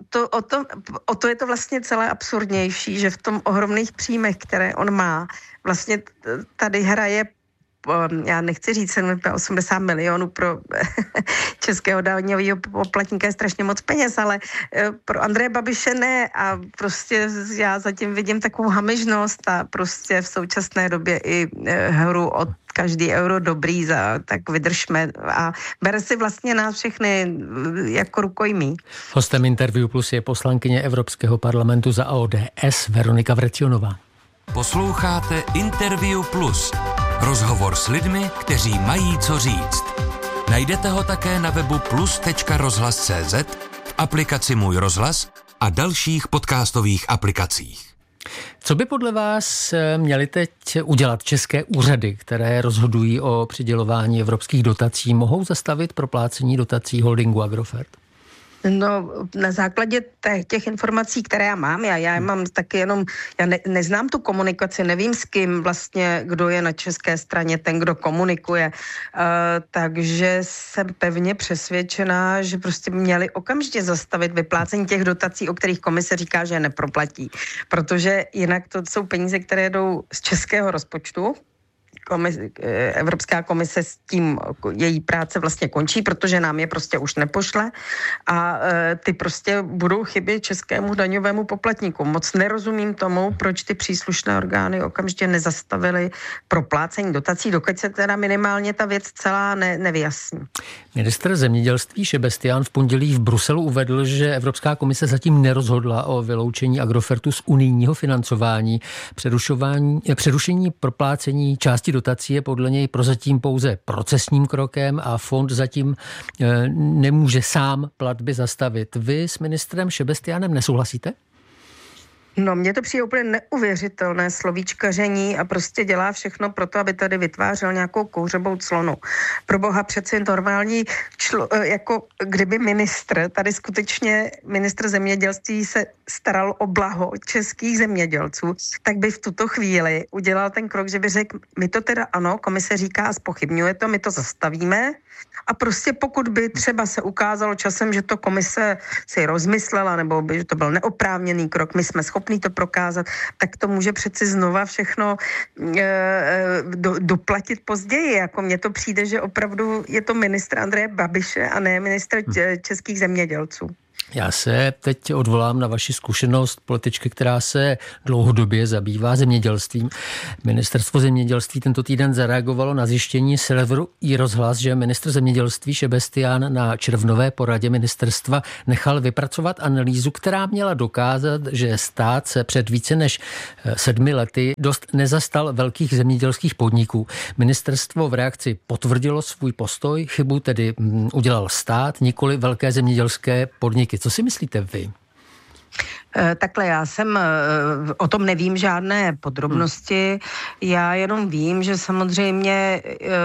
o to je to vlastně celé absurdnější, že v tom ohromných příjmech, které on má, vlastně tady hraje, já nechci říct 80 milionů pro českého daňového poplatníka je strašně moc peněz, ale pro Andreje Babiše ne a prostě já zatím vidím takovou hamižnost a prostě v současné době i hru od každý euro dobrý, tak vydržme a bere si vlastně nás všechny jako rukojmí. Hostem Interview Plus je poslankyně Evropského parlamentu za ODS Veronika Vrecionová. Posloucháte Interview Plus. Rozhovor s lidmi, kteří mají co říct. Najdete ho také na webu plus.rozhlas.cz, v aplikaci Můj rozhlas a dalších podcastových aplikacích. Co by podle vás měly teď udělat české úřady, které rozhodují o přidělování evropských dotací? Mohou zastavit proplácení dotací holdingu Agrofert? No, na základě těch informací, které já mám, já mám taky jenom, já neznám tu komunikaci, nevím s kým vlastně, kdo je na české straně ten, kdo komunikuje, takže jsem pevně přesvědčená, že prostě měli okamžitě zastavit vyplácení těch dotací, o kterých komise říká, že je neproplatí, protože jinak to jsou peníze, které jdou z českého rozpočtu Evropská komise s tím, její práce vlastně končí, protože nám je prostě už nepošle a ty prostě budou chybět českému daňovému poplatníku. Moc nerozumím tomu, proč ty příslušné orgány okamžitě nezastavily proplácení dotací, dokud se teda minimálně ta věc celá nevyjasní. Ministr zemědělství Šebestián v pondělí v Bruselu uvedl, že Evropská komise zatím nerozhodla o vyloučení Agrofertu z unijního financování. Přerušení proplácení části dotací je podle něj prozatím pouze procesním krokem a fond zatím nemůže sám platby zastavit. Vy s ministrem Šebestiánem nesouhlasíte? No, mně to přijde úplně neuvěřitelné slovíčkaření a prostě dělá všechno pro to, aby tady vytvářel nějakou kouřovou clonu. Pro boha přece normální, jako kdyby tady skutečně ministr zemědělství se staral o blaho českých zemědělců, tak by v tuto chvíli udělal ten krok, že by řekl, my to teda ano, komise říká a zpochybňuje to, my to zastavíme a prostě pokud by třeba se ukázalo časem, že to komise si rozmyslela nebo by, že to byl neoprávněný krok, my jsme schopni to prokázat, tak to může přeci znova všechno doplatit později. Jako mně to přijde, že opravdu je to ministr Andreje Babiše a ne ministr českých zemědělců. Já se teď odvolám na vaši zkušenost političky, která se dlouhodobě zabývá zemědělstvím. Ministerstvo zemědělství tento týden zareagovalo na zjištění serveru iRozhlas, že ministr zemědělství Šebestián na červnové poradě ministerstva nechal vypracovat analýzu, která měla dokázat, že stát se před více než 7 lety dost nezastal velkých zemědělských podniků. Ministerstvo v reakci potvrdilo svůj postoj, chybu tedy udělal stát, nikoli velké zemědělské podniky. Co si myslíte vy? Takhle já o tom nevím žádné podrobnosti, já jenom vím, že samozřejmě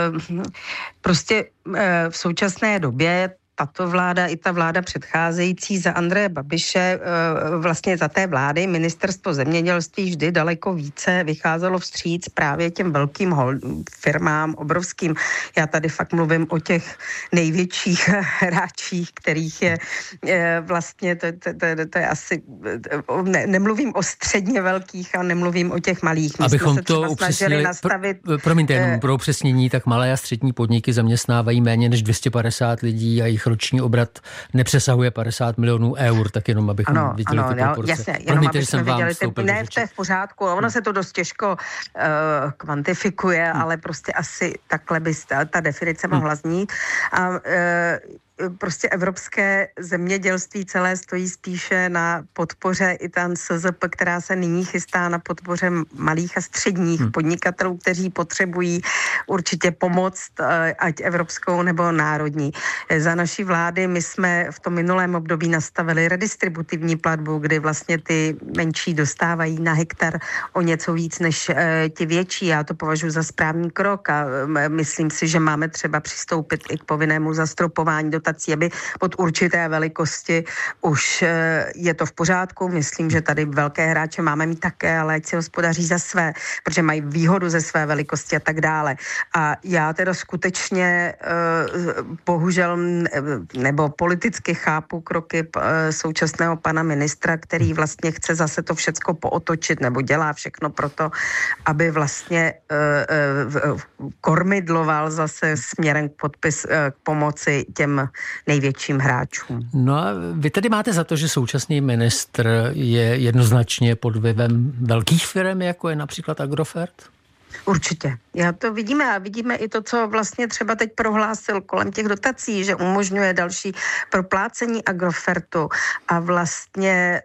prostě v současné době tato vláda i ta vláda předcházející za Andreje Babiše, vlastně za té vlády, ministerstvo zemědělství vždy daleko více vycházelo vstříc právě těm velkým firmám, obrovským. Já tady fakt mluvím o těch největších hráčích, kterých je vlastně, to je asi, nemluvím o středně velkých a nemluvím o těch malých. My abychom jsme se to upřesnili, promiňte, jenom pro upřesnění, tak malé a střední podniky zaměstnávají méně než 250 lidí a jejich roční obrat nepřesahuje 50 milionů eur, tak jenom abychom viděli ty proporce. Jasně, jenom aby jsme viděli, ne, to je v pořádku, ono se to dost těžko kvantifikuje, ale prostě asi takhle by ta definice mohla znít. A prostě evropské zemědělství celé stojí spíše na podpoře i tam SZP, která se nyní chystá na podpoře malých a středních podnikatelů, kteří potřebují určitě pomoc, ať evropskou nebo národní. Za naší vlády my jsme v tom minulém období nastavili redistributivní platbu, kdy vlastně ty menší dostávají na hektar o něco víc než ti větší. Já to považuji za správný krok a myslím si, že máme třeba přistoupit i k povinnému zastropování dotací, aby pod určité velikosti už je to v pořádku. Myslím, že tady velké hráče máme mít také, ale ať si hospodaří za své, protože mají výhodu ze své velikosti a tak dále. A já teda skutečně bohužel nebo politicky chápu kroky současného pana ministra, který vlastně chce zase to všecko pootočit nebo dělá všechno pro to, aby vlastně kormidloval zase směrem k pomoci těm největším hráčům. No a vy tedy máte za to, že současný ministr je jednoznačně pod vlivem velkých firm, jako je například Agrofert? Určitě. Já to vidíme a vidíme i to, co vlastně třeba teď prohlásil kolem těch dotací, že umožňuje další proplácení Agrofertu a vlastně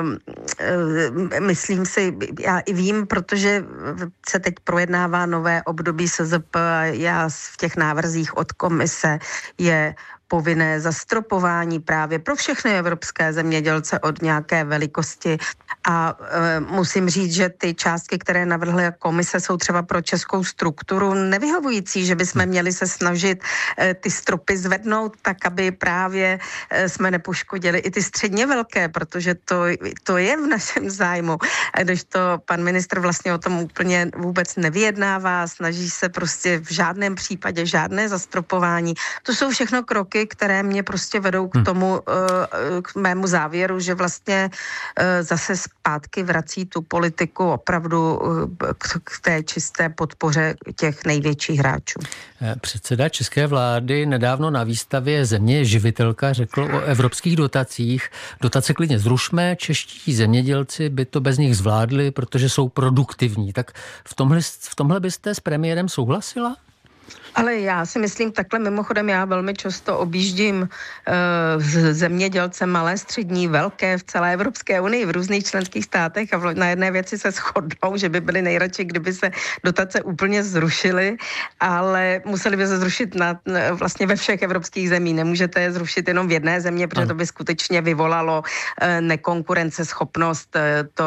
myslím si, já i vím, protože se teď projednává nové období SZP a já v těch návrzích od komise je povinné zastropování právě pro všechny evropské zemědělce od nějaké velikosti a musím říct, že ty částky, které navrhla komise, jsou třeba pro českou strukturu nevyhovující, že bychom měli se snažit ty stropy zvednout tak, aby právě jsme nepoškodili i ty středně velké, protože to je v našem zájmu. Když to pan ministr vlastně o tom úplně vůbec nevyjednává, snaží se prostě v žádném případě žádné zastropování. To jsou všechno kroky, důsledky, které mě prostě vedou k tomu, k mému závěru, že vlastně zase zpátky vrací tu politiku opravdu k té čisté podpoře těch největších hráčů. Předseda české vlády nedávno na výstavě Země živitelka řekl o evropských dotacích. Dotace klidně zrušme, čeští zemědělci by to bez nich zvládli, protože jsou produktivní. Tak v tomhle byste s premiérem souhlasila? Ale já si myslím, takhle mimochodem já velmi často objíždím zemědělce malé, střední, velké v celé Evropské unii, v různých členských státech a na jedné věci se shodnou, že by byli nejradši, kdyby se dotace úplně zrušily, ale museli by se zrušit vlastně ve všech evropských zemích. Nemůžete je zrušit jenom v jedné země, protože to by skutečně vyvolalo nekonkurenceschopnost.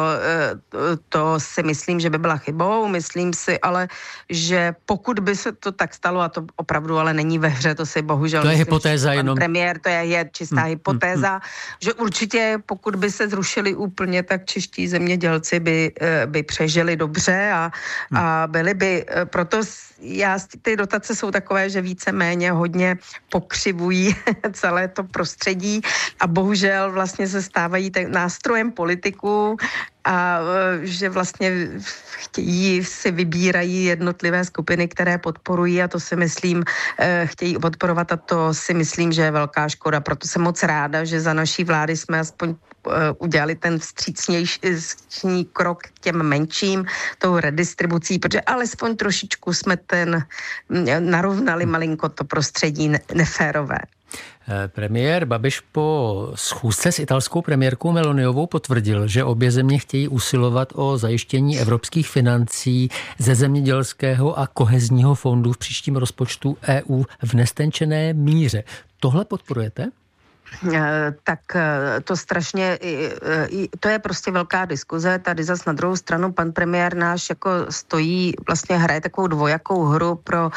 To si myslím, že by byla chybou. Myslím si ale, že pokud by se to tak stalo, a to opravdu ale není ve hře, to si bohužel... To je hypotéza jenom. Premiér, to je čistá hypotéza, že určitě pokud by se zrušili úplně, tak čeští zemědělci by přežili dobře a byli by, proto ty dotace jsou takové, že víceméně hodně pokřivují celé to prostředí a bohužel vlastně se stávají nástrojem politiků a že vlastně si vybírají jednotlivé skupiny, které podporují a to si myslím, chtějí podporovat a to si myslím, že je velká škoda. Proto jsem moc ráda, že za naší vlády jsme aspoň udělali ten vstřícnější krok k těm menším, tou redistribucí, protože alespoň trošičku jsme narovnali malinko to prostředí neférové. Premiér Babiš po schůzce s italskou premiérkou Meloniovou potvrdil, že obě země chtějí usilovat o zajištění evropských financí ze zemědělského a kohezního fondu v příštím rozpočtu EU v nestenčené míře. Tohle podporujete? Tak to strašně, to je prostě velká diskuze. Tady zas na druhou stranu pan premiér náš jako stojí, vlastně hraje takovou dvojakou hru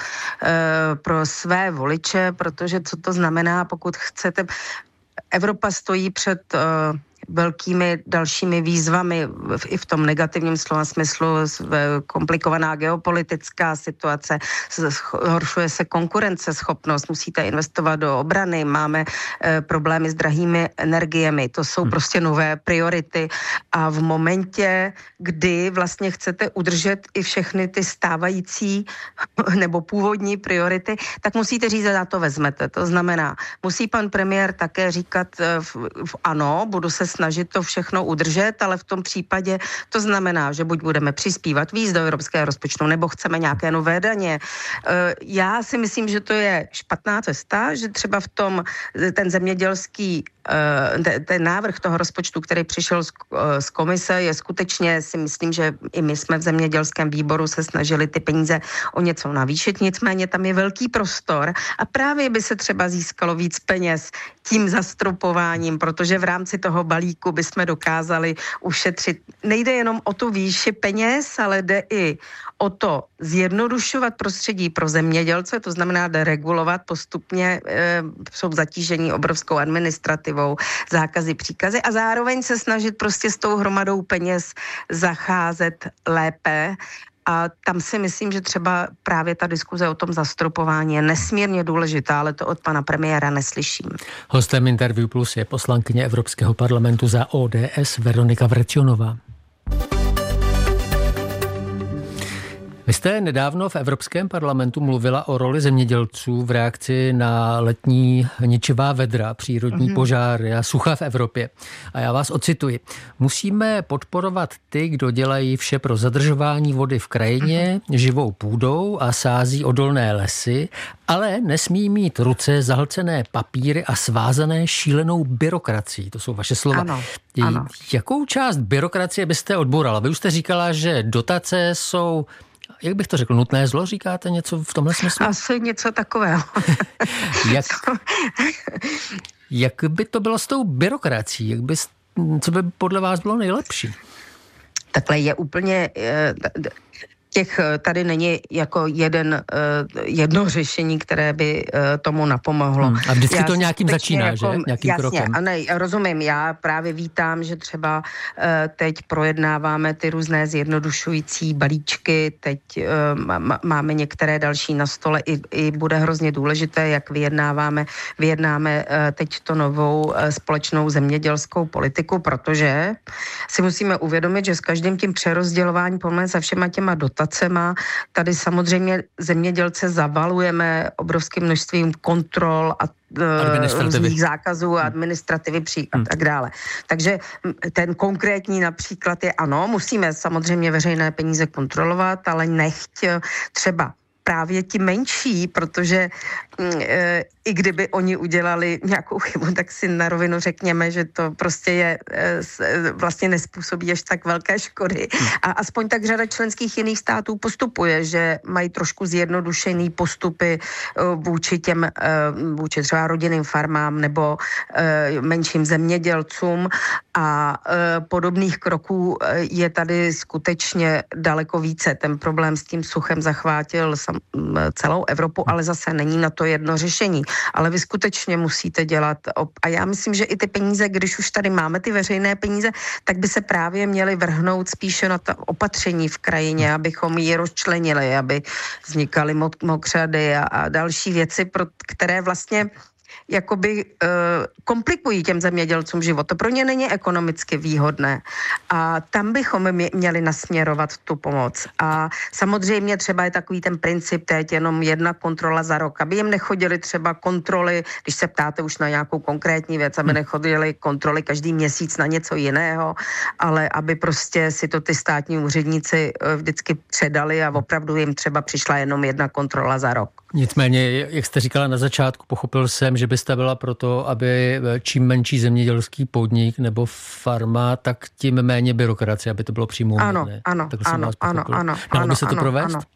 pro své voliče, protože co to znamená, pokud chcete, Evropa stojí před velkými dalšími výzvami i v tom negativním slova smyslu, komplikovaná geopolitická situace, zhoršuje se konkurenceschopnost, musíte investovat do obrany, máme problémy s drahými energiemi, to jsou prostě nové priority a v momentě, kdy vlastně chcete udržet i všechny ty stávající nebo původní priority, tak musíte říct, že na to vezmete. To znamená, musí pan premiér také říkat ano, budu se snažit to všechno udržet, ale v tom případě to znamená, že buď budeme přispívat víc do evropského rozpočtu, nebo chceme nějaké nové daně. Já si myslím, že to je špatná cesta, že třeba v tom ten zemědělský ten návrh toho rozpočtu, který přišel z komise, je skutečně, si myslím, že i my jsme v zemědělském výboru se snažili ty peníze o něco navýšit, nicméně tam je velký prostor a právě by se třeba získalo víc peněz tím zastropováním, protože v rámci toho balíku bychom dokázali ušetřit. Nejde jenom o tu výši peněz, ale jde i o to zjednodušovat prostředí pro zemědělce, to znamená deregulovat postupně, jsou zatížení obrovskou administrativou, zákazy, příkazy a zároveň se snažit prostě s tou hromadou peněz zacházet lépe. A tam si myslím, že třeba právě ta diskuze o tom zastropování je nesmírně důležitá, ale to od pana premiéra neslyším. Hostem Interview Plus je poslankyně Evropského parlamentu za ODS Veronika Vrecionová. Vy jste nedávno v Evropském parlamentu mluvila o roli zemědělců v reakci na letní ničivá vedra, přírodní požáry a sucha v Evropě. A já vás ocituji. Musíme podporovat ty, kdo dělají vše pro zadržování vody v krajině, živou půdou a sází odolné lesy, ale nesmí mít ruce zahlcené papíry a svázané šílenou byrokracií. To jsou vaše slova. Ano. Jakou část byrokracie byste odbourala? Vy už jste říkala, že dotace jsou, jak bych to řekl, nutné zlo? Říkáte něco v tomhle smyslu? Asi něco takového. Jak by to bylo s tou byrokracií? Co by podle vás bylo nejlepší? Takhle je úplně... tady není jako jedno řešení, které by tomu napomohlo. A vždycky to nějakým začíná, jako, že? Nějakým jasně, krokem. A ne, rozumím, já právě vítám, že třeba teď projednáváme ty různé zjednodušující balíčky, teď máme některé další na stole, i bude hrozně důležité, jak vyjednáme teď to novou společnou zemědělskou politiku, protože si musíme uvědomit, že s každým tím přerozdělováním poměrně se všema těma dotacema, tady samozřejmě zemědělce zavalujeme obrovským množstvím kontrol a různých zákazů a administrativy a tak dále. Takže ten konkrétní například je ano, musíme samozřejmě veřejné peníze kontrolovat, ale nechť třeba právě ti menší, protože i kdyby oni udělali nějakou chybu, tak si na rovinu řekněme, že to prostě vlastně nespůsobí až tak velké škody. A aspoň tak řada členských jiných států postupuje, že mají trošku zjednodušený postupy vůči třeba rodinným farmám nebo menším zemědělcům a podobných kroků je tady skutečně daleko více. Ten problém s tím suchem zachvátil celou Evropu, ale zase není na to jedno řešení. Ale vy skutečně musíte dělat, a já myslím, že i ty peníze, když už tady máme ty veřejné peníze, tak by se právě měly vrhnout spíše na ta opatření v krajině, abychom ji rozčlenili, aby vznikaly mokřady a další věci, které vlastně jakoby komplikují těm zemědělcům život. To pro ně není ekonomicky výhodné. A tam bychom měli nasměrovat tu pomoc. A samozřejmě třeba je takový ten princip teď jenom jedna kontrola za rok, aby jim nechodili třeba kontroly, když se ptáte už na nějakou konkrétní věc, aby nechodili kontroly každý měsíc na něco jiného, ale aby prostě si to ty státní úředníci vždycky předali a opravdu jim třeba přišla jenom jedna kontrola za rok. Nicméně, jak jste říkala na začátku, pochopil jsem, že byste byla proto, aby čím menší zemědělský podnik nebo farma, tak tím méně byrokracie, aby to bylo přímo uměrné. Ano. Dalo by se to provést? Ano.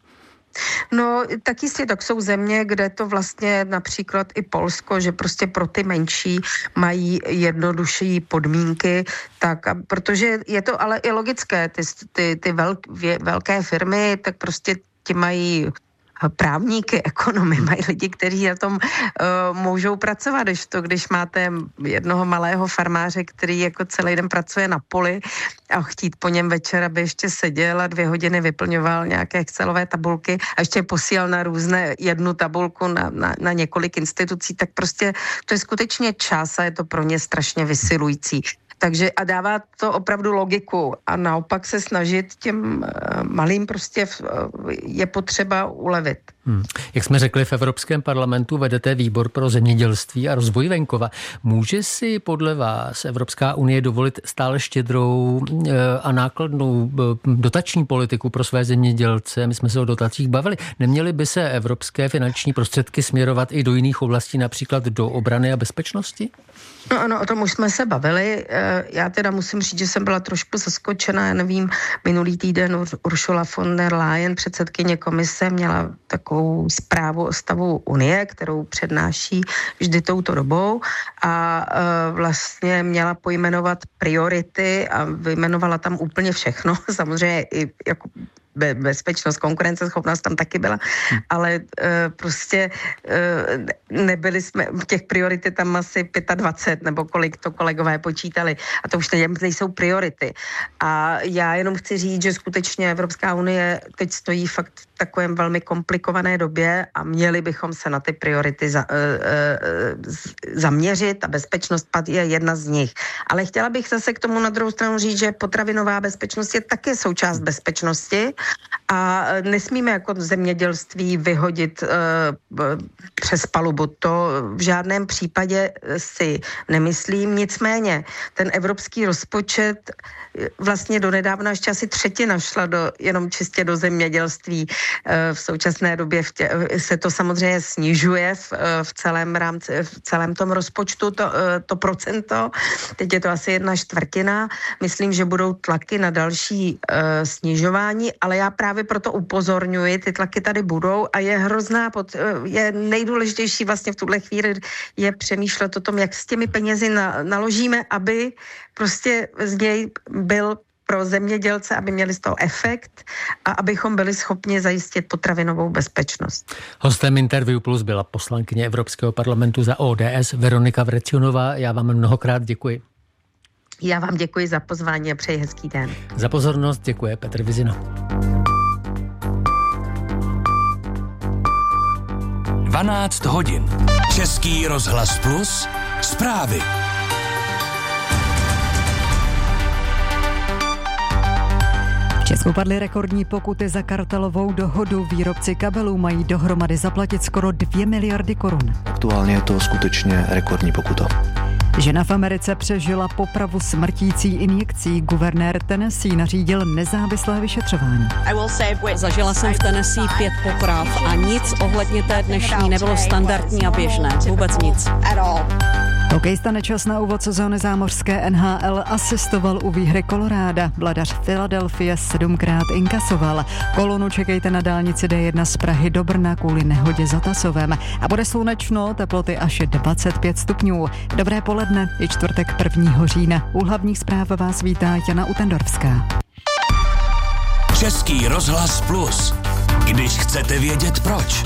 No, tak jistě, tak jsou země, kde to vlastně například i Polsko, že prostě pro ty menší mají jednodušší podmínky, tak, protože je to ale i logické, ty velké firmy, tak prostě ti mají právníky, ekonomy, mají lidi, kteří na tom můžou pracovat, když máte jednoho malého farmáře, který jako celý den pracuje na poli a chtít po něm večer, aby ještě seděl a 2 hodiny vyplňoval nějaké excelové tabulky a ještě posílal na různé jednu tabulku na několik institucí, tak prostě to je skutečně čas a je to pro ně strašně vysilující. Takže a dává to opravdu logiku a naopak se snažit těm malým prostě je potřeba ulevit. Jak jsme řekli, v Evropském parlamentu vedete výbor pro zemědělství a rozvoj venkova. Může si podle vás Evropská unie dovolit stále štědrou a nákladnou dotační politiku pro své zemědělce? My jsme se o dotacích bavili. Neměly by se evropské finanční prostředky směrovat i do jiných oblastí, například do obrany a bezpečnosti? No ano, o tom už jsme se bavili. Já teda musím říct, že jsem byla trošku zaskočena. Já nevím, minulý týden Ursula von der Leyen, předsedkyně komise, měla takovou zprávu o stavu Unie, kterou přednáší vždy touto dobou a vlastně měla pojmenovat priority a vyjmenovala tam úplně všechno. Samozřejmě i jako bezpečnost, konkurenceschopnost tam taky byla, ale prostě nebyli jsme, těch priority tam asi 25, nebo kolik to kolegové počítali. A to už nejsou priority. A já jenom chci říct, že skutečně Evropská unie teď stojí fakt v takovém velmi komplikované době a měli bychom se na ty priority zaměřit a bezpečnost je jedna z nich. Ale chtěla bych zase k tomu na druhou stranu říct, že potravinová bezpečnost je také součást bezpečnosti a nesmíme jako zemědělství vyhodit přes palubu. To v žádném případě si nemyslím. Nicméně ten evropský rozpočet vlastně donedávna ještě asi 1/3 šla jenom čistě do zemědělství. V současné době se to samozřejmě snižuje v celém tom rozpočtu to procento. Teď je to asi 1/4. Myslím, že budou tlaky na další snižování, ale já právě proto upozorňuji, ty tlaky tady budou a je nejdůležitější vlastně v tuhle chvíli je přemýšlet o tom, jak s těmi penězi naložíme, aby prostě z něj byl pro zemědělce, aby měli z toho efekt a abychom byli schopni zajistit potravinovou bezpečnost. Hostem Interview Plus byla poslankyně Evropského parlamentu za ODS Veronika Vrecionová. Já vám mnohokrát děkuji. Já vám děkuji za pozvání a přeji hezký den. Za pozornost děkuje Petr Vizina. 12 hodin. Český rozhlas Plus. Zprávy. V Česku padly rekordní pokuty za kartelovou dohodu. Výrobci kabelů mají dohromady zaplatit skoro 2 miliardy korun. Aktuálně je to skutečně rekordní pokuta. Žena v Americe přežila popravu smrtící injekcí. Guvernér Tennessee nařídil nezávislé vyšetřování. Zažila jsem v Tennessee 5 poprav a nic ohledně té dnešní nebylo standardní a běžné. Vůbec nic. Hokejista Nečas na úvod sezóny zámořské NHL asistoval u výhry Koloráda. Vladař Philadelphie 7krát inkasoval. Kolonu čekejte na dálnici D1 z Prahy do Brna kvůli nehodě za Tasovem. A bude slunečno, teploty až 25 stupňů. Dobré poledne, je čtvrtek 1. října. U hlavních zpráv vás vítá Jana Utendorská. Český rozhlas Plus. Když chcete vědět proč.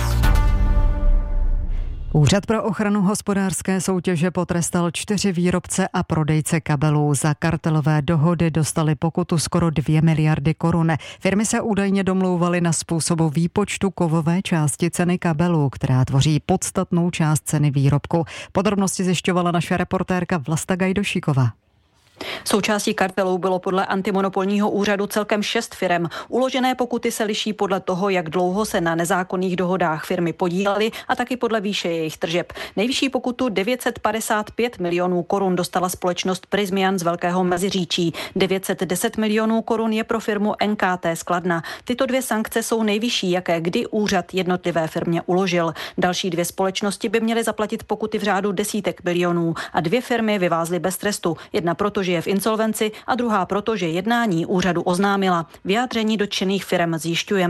Úřad pro ochranu hospodářské soutěže potrestal 4 výrobce a prodejce kabelů. Za kartelové dohody dostali pokutu skoro 2 miliardy korun. Firmy se údajně domlouvaly na způsobu výpočtu kovové části ceny kabelů, která tvoří podstatnou část ceny výrobku. Podrobnosti zjišťovala naše reportérka Vlasta Gajdošíková. Součástí kartelů bylo podle antimonopolního úřadu celkem 6 firem. Uložené pokuty se liší podle toho, jak dlouho se na nezákonných dohodách firmy podílely a taky podle výše jejich tržeb. Nejvyšší pokutu 955 milionů korun dostala společnost Prysmian z Velkého Meziříčí. 910 milionů korun je pro firmu NKT z Kladna. Tyto 2 sankce jsou nejvyšší, jaké kdy úřad jednotlivé firmě uložil. Další 2 společnosti by měly zaplatit pokuty v řádu desítek milionů a 2 firmy vyvázly bez trestu. Jedna proto, že je v insolvenci a druhá proto, že jednání úřadu oznámila. Vyjádření dotčených firem zjišťujeme.